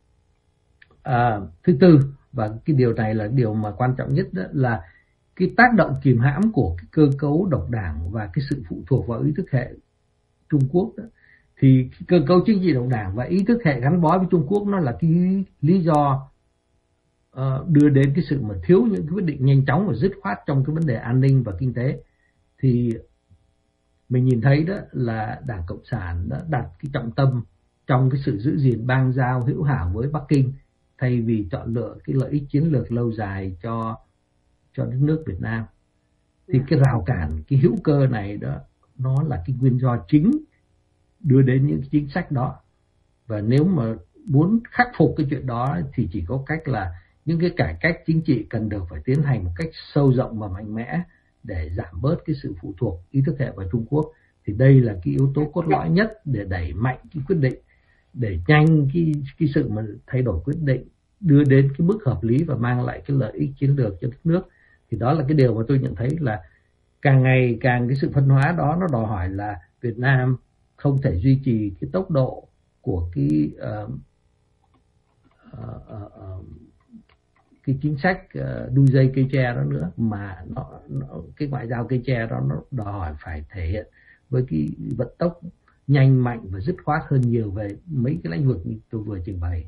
À, thứ tư, và cái điều này là điều mà quan trọng nhất, đó là cái tác động kìm hãm của cái cơ cấu độc đảng và cái sự phụ thuộc vào ý thức hệ Trung Quốc đó. Thì cái cơ cấu chính trị độc đảng và ý thức hệ gắn bó với Trung Quốc nó là cái lý do uh, đưa đến cái sự mà thiếu những cái quyết định nhanh chóng và dứt khoát trong cái vấn đề an ninh và kinh tế. Thì mình nhìn thấy đó là Đảng Cộng sản đã đặt cái trọng tâm trong cái sự giữ gìn bang giao hữu hảo với Bắc Kinh, thay vì chọn lựa cái lợi ích chiến lược lâu dài cho cho đất nước Việt Nam. Thì cái rào cản, cái hữu cơ này đó, nó là cái nguyên do chính đưa đến những chính sách đó. Và nếu mà muốn khắc phục cái chuyện đó thì chỉ có cách là những cái cải cách chính trị cần được phải tiến hành một cách sâu rộng và mạnh mẽ để giảm bớt cái sự phụ thuộc ý thức hệ vào Trung Quốc. Thì đây là cái yếu tố cốt lõi nhất để đẩy mạnh cái quyết định, để nhanh cái, cái sự mà thay đổi quyết định, đưa đến cái mức hợp lý và mang lại cái lợi ích chiến lược cho đất nước. Thì đó là cái điều mà tôi nhận thấy là càng ngày càng cái sự phân hóa đó nó đòi hỏi là Việt Nam không thể duy trì cái tốc độ của cái uh, uh, uh, uh, cái chính sách uh, đu dây cây tre đó nữa, mà nó, nó cái ngoại giao cây tre đó nó đòi hỏi phải thể hiện với cái vận tốc nhanh mạnh và dứt khoát hơn nhiều về mấy cái lĩnh vực như tôi vừa trình bày.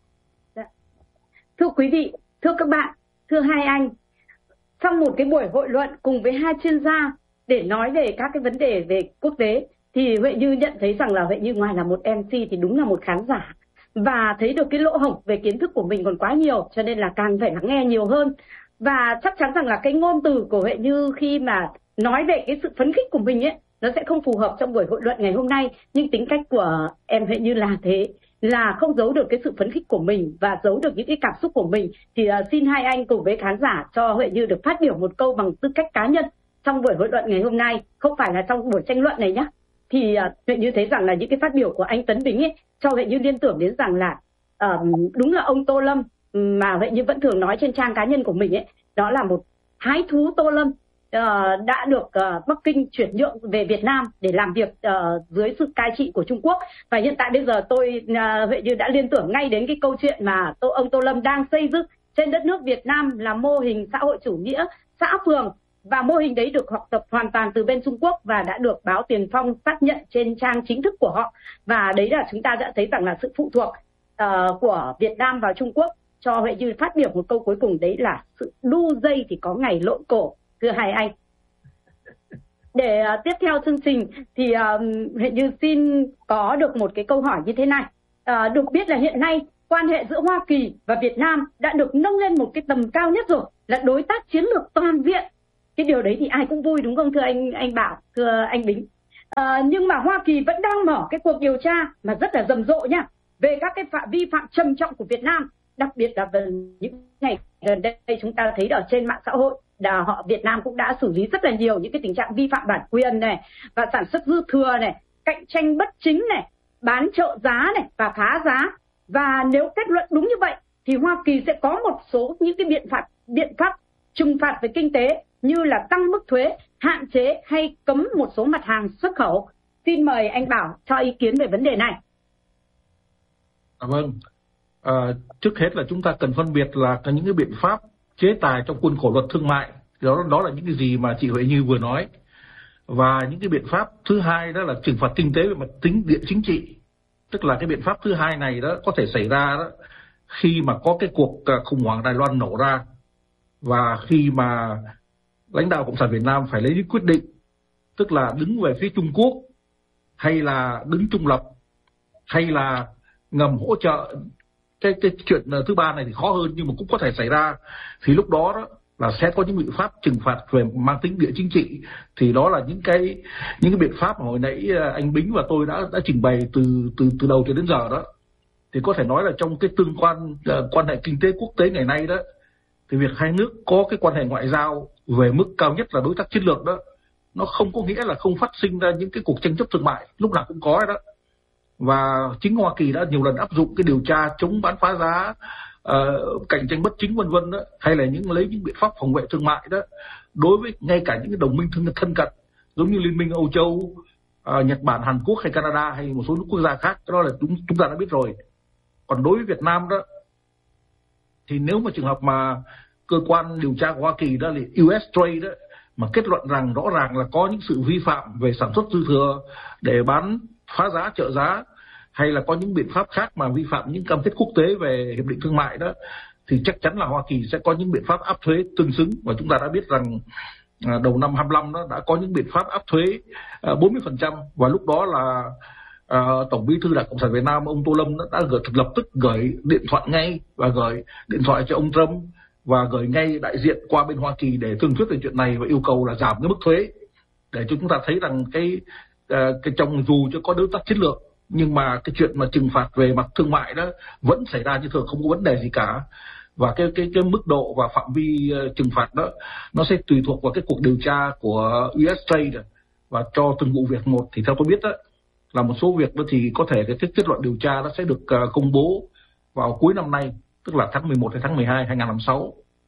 Thưa quý vị, thưa các bạn, thưa hai anh, trong một cái buổi hội luận cùng với hai chuyên gia để nói về các cái vấn đề về quốc tế, thì Huệ Như nhận thấy rằng là Huệ Như ngoài là một em xê thì đúng là một khán giả, và thấy được cái lỗ hổng về kiến thức của mình còn quá nhiều, cho nên là càng phải lắng nghe nhiều hơn. Và chắc chắn rằng là cái ngôn từ của Huệ Như khi mà nói về cái sự phấn khích của mình ấy, nó sẽ không phù hợp trong buổi hội luận ngày hôm nay, nhưng tính cách của em Huệ Như là thế, là không giấu được cái sự phấn khích của mình và giấu được những cái cảm xúc của mình. Thì uh, xin hai anh cùng với khán giả cho Huệ Như được phát biểu một câu bằng tư cách cá nhân trong buổi hội luận ngày hôm nay, không phải là trong buổi tranh luận này nhé. Thì uh, Huệ Như thấy rằng là những cái phát biểu của anh Tấn Bính ấy cho Huệ Như liên tưởng đến rằng là uh, đúng là ông Tô Lâm mà Huệ Như vẫn thường nói trên trang cá nhân của mình ấy, đó là một thái thú Tô Lâm. Uh, đã được uh, Bắc Kinh chuyển nhượng về Việt Nam để làm việc uh, dưới sự cai trị của Trung Quốc. Và hiện tại bây giờ tôi uh, Huệ Như đã liên tưởng ngay đến cái câu chuyện mà tô, ông Tô Lâm đang xây dựng trên đất nước Việt Nam là mô hình xã hội chủ nghĩa xã phường, và mô hình đấy được học tập hoàn toàn từ bên Trung Quốc và đã được báo Tiền Phong xác nhận trên trang chính thức của họ. Và đấy là chúng ta đã thấy rằng là sự phụ thuộc uh, của Việt Nam vào Trung Quốc. Cho Huệ Như phát biểu một câu cuối cùng, đấy là sự đu dây thì có ngày lộn cổ. Thưa hai anh, để uh, tiếp theo chương trình thì uh, Huệ Như xin có được một cái câu hỏi như thế này. Uh, được biết là hiện nay quan hệ giữa Hoa Kỳ và Việt Nam đã được nâng lên một cái tầm cao nhất rồi, là đối tác chiến lược toàn diện. Cái điều đấy thì ai cũng vui đúng không thưa anh anh Bảo, thưa anh Bính? À, nhưng mà Hoa Kỳ vẫn đang mở cái cuộc điều tra mà rất là rầm rộ nha, về các cái phạm vi phạm trầm trọng của Việt Nam, đặc biệt là về những ngày gần đây chúng ta thấy ở trên mạng xã hội là họ Việt Nam cũng đã xử lý rất là nhiều những cái tình trạng vi phạm bản quyền này, và sản xuất dư thừa này, cạnh tranh bất chính này, bán trợ giá này và phá giá. Và nếu kết luận đúng như vậy thì Hoa Kỳ sẽ có một số những cái biện pháp biện pháp trừng phạt về kinh tế, như là tăng mức thuế, hạn chế hay cấm một số mặt hàng xuất khẩu. Xin mời anh Bảo cho ý kiến về vấn đề này. À, vâng. À, trước hết là chúng ta cần phân biệt là có những cái biện pháp chế tài trong khuôn khổ luật thương mại, đó đó là những cái gì mà chị Huệ Như vừa nói, và những cái biện pháp thứ hai đó là trừng phạt kinh tế về mặt tính địa chính trị. Tức là cái biện pháp thứ hai này đó có thể xảy ra đó khi mà có cái cuộc khủng hoảng Đài Loan nổ ra, và khi mà lãnh đạo Cộng sản Việt Nam phải lấy những quyết định, tức là đứng về phía Trung Quốc hay là đứng trung lập hay là ngầm hỗ trợ. Cái cái chuyện thứ ba này thì khó hơn nhưng mà cũng có thể xảy ra, thì lúc đó đó là sẽ có những biện pháp trừng phạt về mang tính địa chính trị. Thì đó là những cái những cái biện pháp mà hồi nãy anh Bính và tôi đã đã trình bày từ từ từ đầu cho đến giờ đó. Thì có thể nói là trong cái tương quan uh, quan hệ kinh tế quốc tế ngày nay đó, thì việc hai nước có cái quan hệ ngoại giao về mức cao nhất là đối tác chiến lược đó, nó không có nghĩa là không phát sinh ra những cái cuộc tranh chấp thương mại, lúc nào cũng có đó. Và chính Hoa Kỳ đã nhiều lần áp dụng cái điều tra chống bán phá giá, uh, cạnh tranh bất chính vân vân đó, hay là những lấy những biện pháp phòng vệ thương mại đó đối với ngay cả những cái đồng minh thân, thân cận giống như Liên minh Âu Châu, uh, Nhật Bản, Hàn Quốc hay Canada hay một số nước quốc gia khác. Đó là chúng chúng ta đã biết rồi. Còn đối với Việt Nam đó thì nếu mà trường hợp mà cơ quan điều tra của Hoa Kỳ đó là u ét Trade đó mà kết luận rằng rõ ràng là có những sự vi phạm về sản xuất dư thừa để bán phá giá, trợ giá, hay là có những biện pháp khác mà vi phạm những cam kết quốc tế về hiệp định thương mại đó, thì chắc chắn là Hoa Kỳ sẽ có những biện pháp áp thuế tương xứng. Và chúng ta đã biết rằng đầu năm hai mươi lăm đó đã có những biện pháp áp thuế bốn mươi phần trăm, và lúc đó là uh, Tổng Bí thư Đảng Cộng sản Việt Nam ông Tô Lâm đã gửi, lập tức gửi điện thoại ngay và gửi điện thoại cho ông Trump và gửi ngay đại diện qua bên Hoa Kỳ để thương thuyết về chuyện này và yêu cầu là giảm cái mức thuế, để cho chúng ta thấy rằng cái uh, cái trong dù cho có đối tác chiến lược nhưng mà cái chuyện mà trừng phạt về mặt thương mại đó vẫn xảy ra như thường, không có vấn đề gì cả. Và cái cái cái mức độ và phạm vi uh, trừng phạt đó nó sẽ tùy thuộc vào cái cuộc điều tra của u ét Trade, và cho từng vụ việc một thì theo tôi biết đó là một số việc đó thì có thể cái kết luận điều tra nó sẽ được uh, công bố vào cuối năm nay, tức là tháng mười một hay tháng mười hai hai nghìn không trăm lẻ sáu.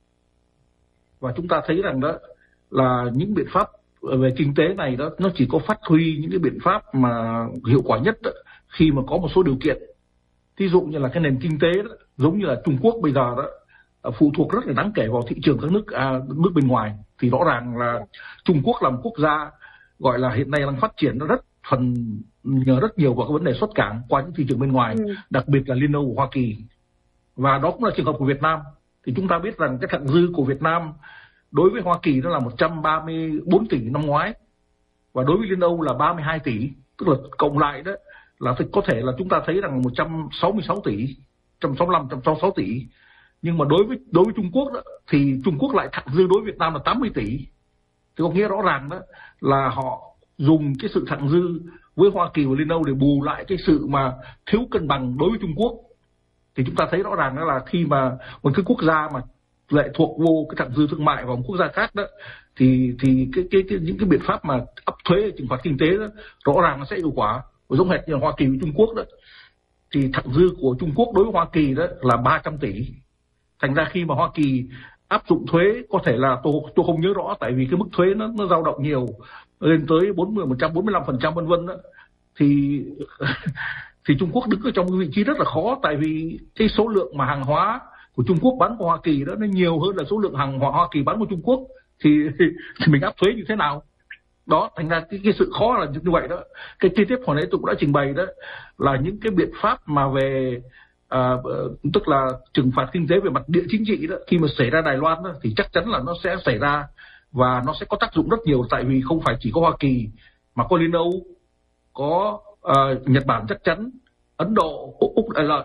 Và chúng ta thấy rằng đó là những biện pháp về kinh tế này đó nó chỉ có phát huy những cái biện pháp mà hiệu quả nhất đó, khi mà có một số điều kiện. Ví dụ như là cái nền kinh tế đó, giống như là Trung Quốc bây giờ đó phụ thuộc rất là đáng kể vào thị trường các nước à, nước bên ngoài, thì rõ ràng là Trung Quốc là một quốc gia gọi là hiện nay đang phát triển nó rất phần nhờ rất nhiều vào cái vấn đề xuất cảng qua những thị trường bên ngoài, ừ. đặc biệt là Liên Âu của Hoa Kỳ. Và đó cũng là trường hợp của Việt Nam. Thì chúng ta biết rằng cái thặng dư của Việt Nam đối với Hoa Kỳ nó là một trăm ba mươi bốn tỷ năm ngoái, và đối với Liên Âu là ba mươi hai tỷ, tức là cộng lại đó là có thể là chúng ta thấy rằng một trăm sáu mươi sáu tỷ, một trăm sáu mươi lăm, một trăm sáu mươi sáu tỷ. Nhưng mà đối với đối với Trung Quốc đó, thì Trung Quốc lại thặng dư đối với Việt Nam là tám mươi tỷ. Thì có nghĩa rõ ràng đó là họ dùng cái sự thặng dư với Hoa Kỳ và Liên Âu để bù lại cái sự mà thiếu cân bằng đối với Trung Quốc. Thì chúng ta thấy rõ ràng đó là khi mà một cái quốc gia mà lệ thuộc vô cái thặng dư thương mại vào một quốc gia khác đó, thì thì cái cái, cái những cái biện pháp mà áp thuế trừng phạt kinh tế đó rõ ràng nó sẽ hiệu quả. Và giống hệt như Hoa Kỳ với Trung Quốc đó, thì thặng dư của Trung Quốc đối với Hoa Kỳ đó là ba trăm tỷ. Thành ra khi mà Hoa Kỳ áp dụng thuế, có thể là tôi tôi không nhớ rõ tại vì cái mức thuế nó nó dao động nhiều lên tới bốn mươi, một trăm bốn mươi lăm phần trăm vân vân đó, thì thì Trung Quốc đứng ở trong cái vị trí rất là khó, tại vì cái số lượng mà hàng hóa của Trung Quốc bán qua Hoa Kỳ đó nó nhiều hơn là số lượng hàng hóa Hoa Kỳ bán qua Trung Quốc, thì, thì mình áp thuế như thế nào? Đó, thành ra cái, cái sự khó là như vậy đó. Cái chi tiết hồi nãy tôi cũng đã trình bày đó là những cái biện pháp mà về à, tức là trừng phạt kinh tế về mặt địa chính trị đó, khi mà xảy ra Đài Loan đó, thì chắc chắn là nó sẽ xảy ra và nó sẽ có tác dụng rất nhiều, tại vì không phải chỉ có Hoa Kỳ mà có Liên Âu, có uh, Nhật Bản chắc chắn, Ấn Độ, Úc, Úc Đại Lợi,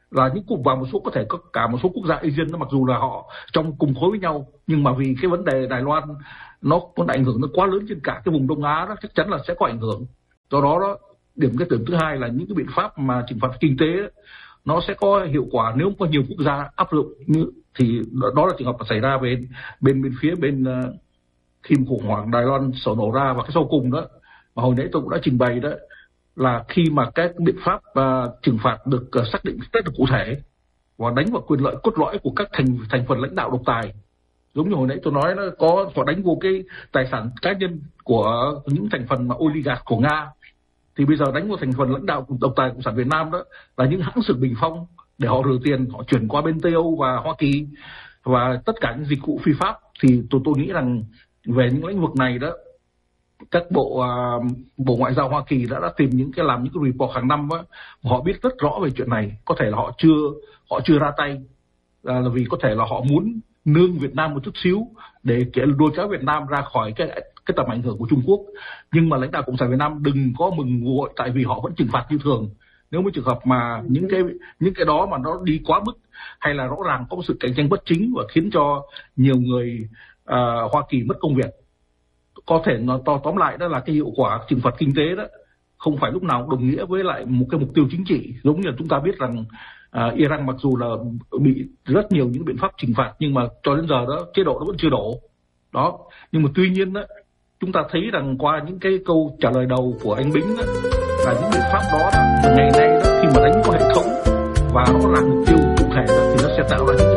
là những cụm và một số có thể có cả một số quốc gia Asian, mặc dù là họ trong cùng khối với nhau, nhưng mà vì cái vấn đề Đài Loan nó có ảnh hưởng nó quá lớn trên cả cái vùng Đông Á đó, chắc chắn là sẽ có ảnh hưởng. Do đó đó, điểm cái điểm thứ hai là những cái biện pháp mà trừng phạt kinh tế đó, nó sẽ có hiệu quả nếu có nhiều quốc gia áp dụng, như thì đó là trường hợp xảy ra bên bên bên phía bên uh, khi khủng hoảng Đài Loan sổ nổ ra. Và cái sau cùng đó mà hồi nãy tôi cũng đã trình bày đó là khi mà các biện pháp uh, trừng phạt được uh, xác định rất là cụ thể và đánh vào quyền lợi cốt lõi của các thành thành phần lãnh đạo độc tài, giống như hồi nãy tôi nói, nó có có đánh vô cái tài sản cá nhân của những thành phần mà oligarch của Nga, thì bây giờ đánh vào thành phần lãnh đạo độc tài cộng sản Việt Nam đó là những hãng xưởng bình phong để họ rửa tiền, họ chuyển qua bên Tây Âu và Hoa Kỳ và tất cả những dịch vụ phi pháp. Thì tôi tôi nghĩ rằng về những lĩnh vực này đó, các bộ uh, bộ ngoại giao Hoa Kỳ đã đã tìm những cái làm những cái report hàng năm đó, họ biết rất rõ về chuyện này. Có thể là họ chưa họ chưa ra tay là vì có thể là họ muốn nương Việt Nam một chút xíu để lôi kéo Việt Nam ra khỏi cái cái tầm ảnh hưởng của Trung Quốc. Nhưng mà lãnh đạo cộng sản Việt Nam đừng có mừng nguội, tại vì họ vẫn trừng phạt như thường. Nếu với trường hợp mà những cái những cái đó mà nó đi quá mức hay là rõ ràng có một sự cạnh tranh bất chính và khiến cho nhiều người uh, Hoa Kỳ mất công việc, có thể nó to tóm lại đó là cái hiệu quả trừng phạt kinh tế đó không phải lúc nào đồng nghĩa với lại một cái mục tiêu chính trị. Giống như là chúng ta biết rằng uh, Iran mặc dù là bị rất nhiều những biện pháp trừng phạt, nhưng mà cho đến giờ đó chế độ nó vẫn chưa đổ đó. Nhưng mà tuy nhiên đó, chúng ta thấy rằng qua những cái câu trả lời đầu của anh Bính đó, là những biện pháp đó, đó ngày nay đó, khi mà đánh có hệ thống và rõ ràng mục tiêu cụ thể đó, thì nó sẽ tạo ra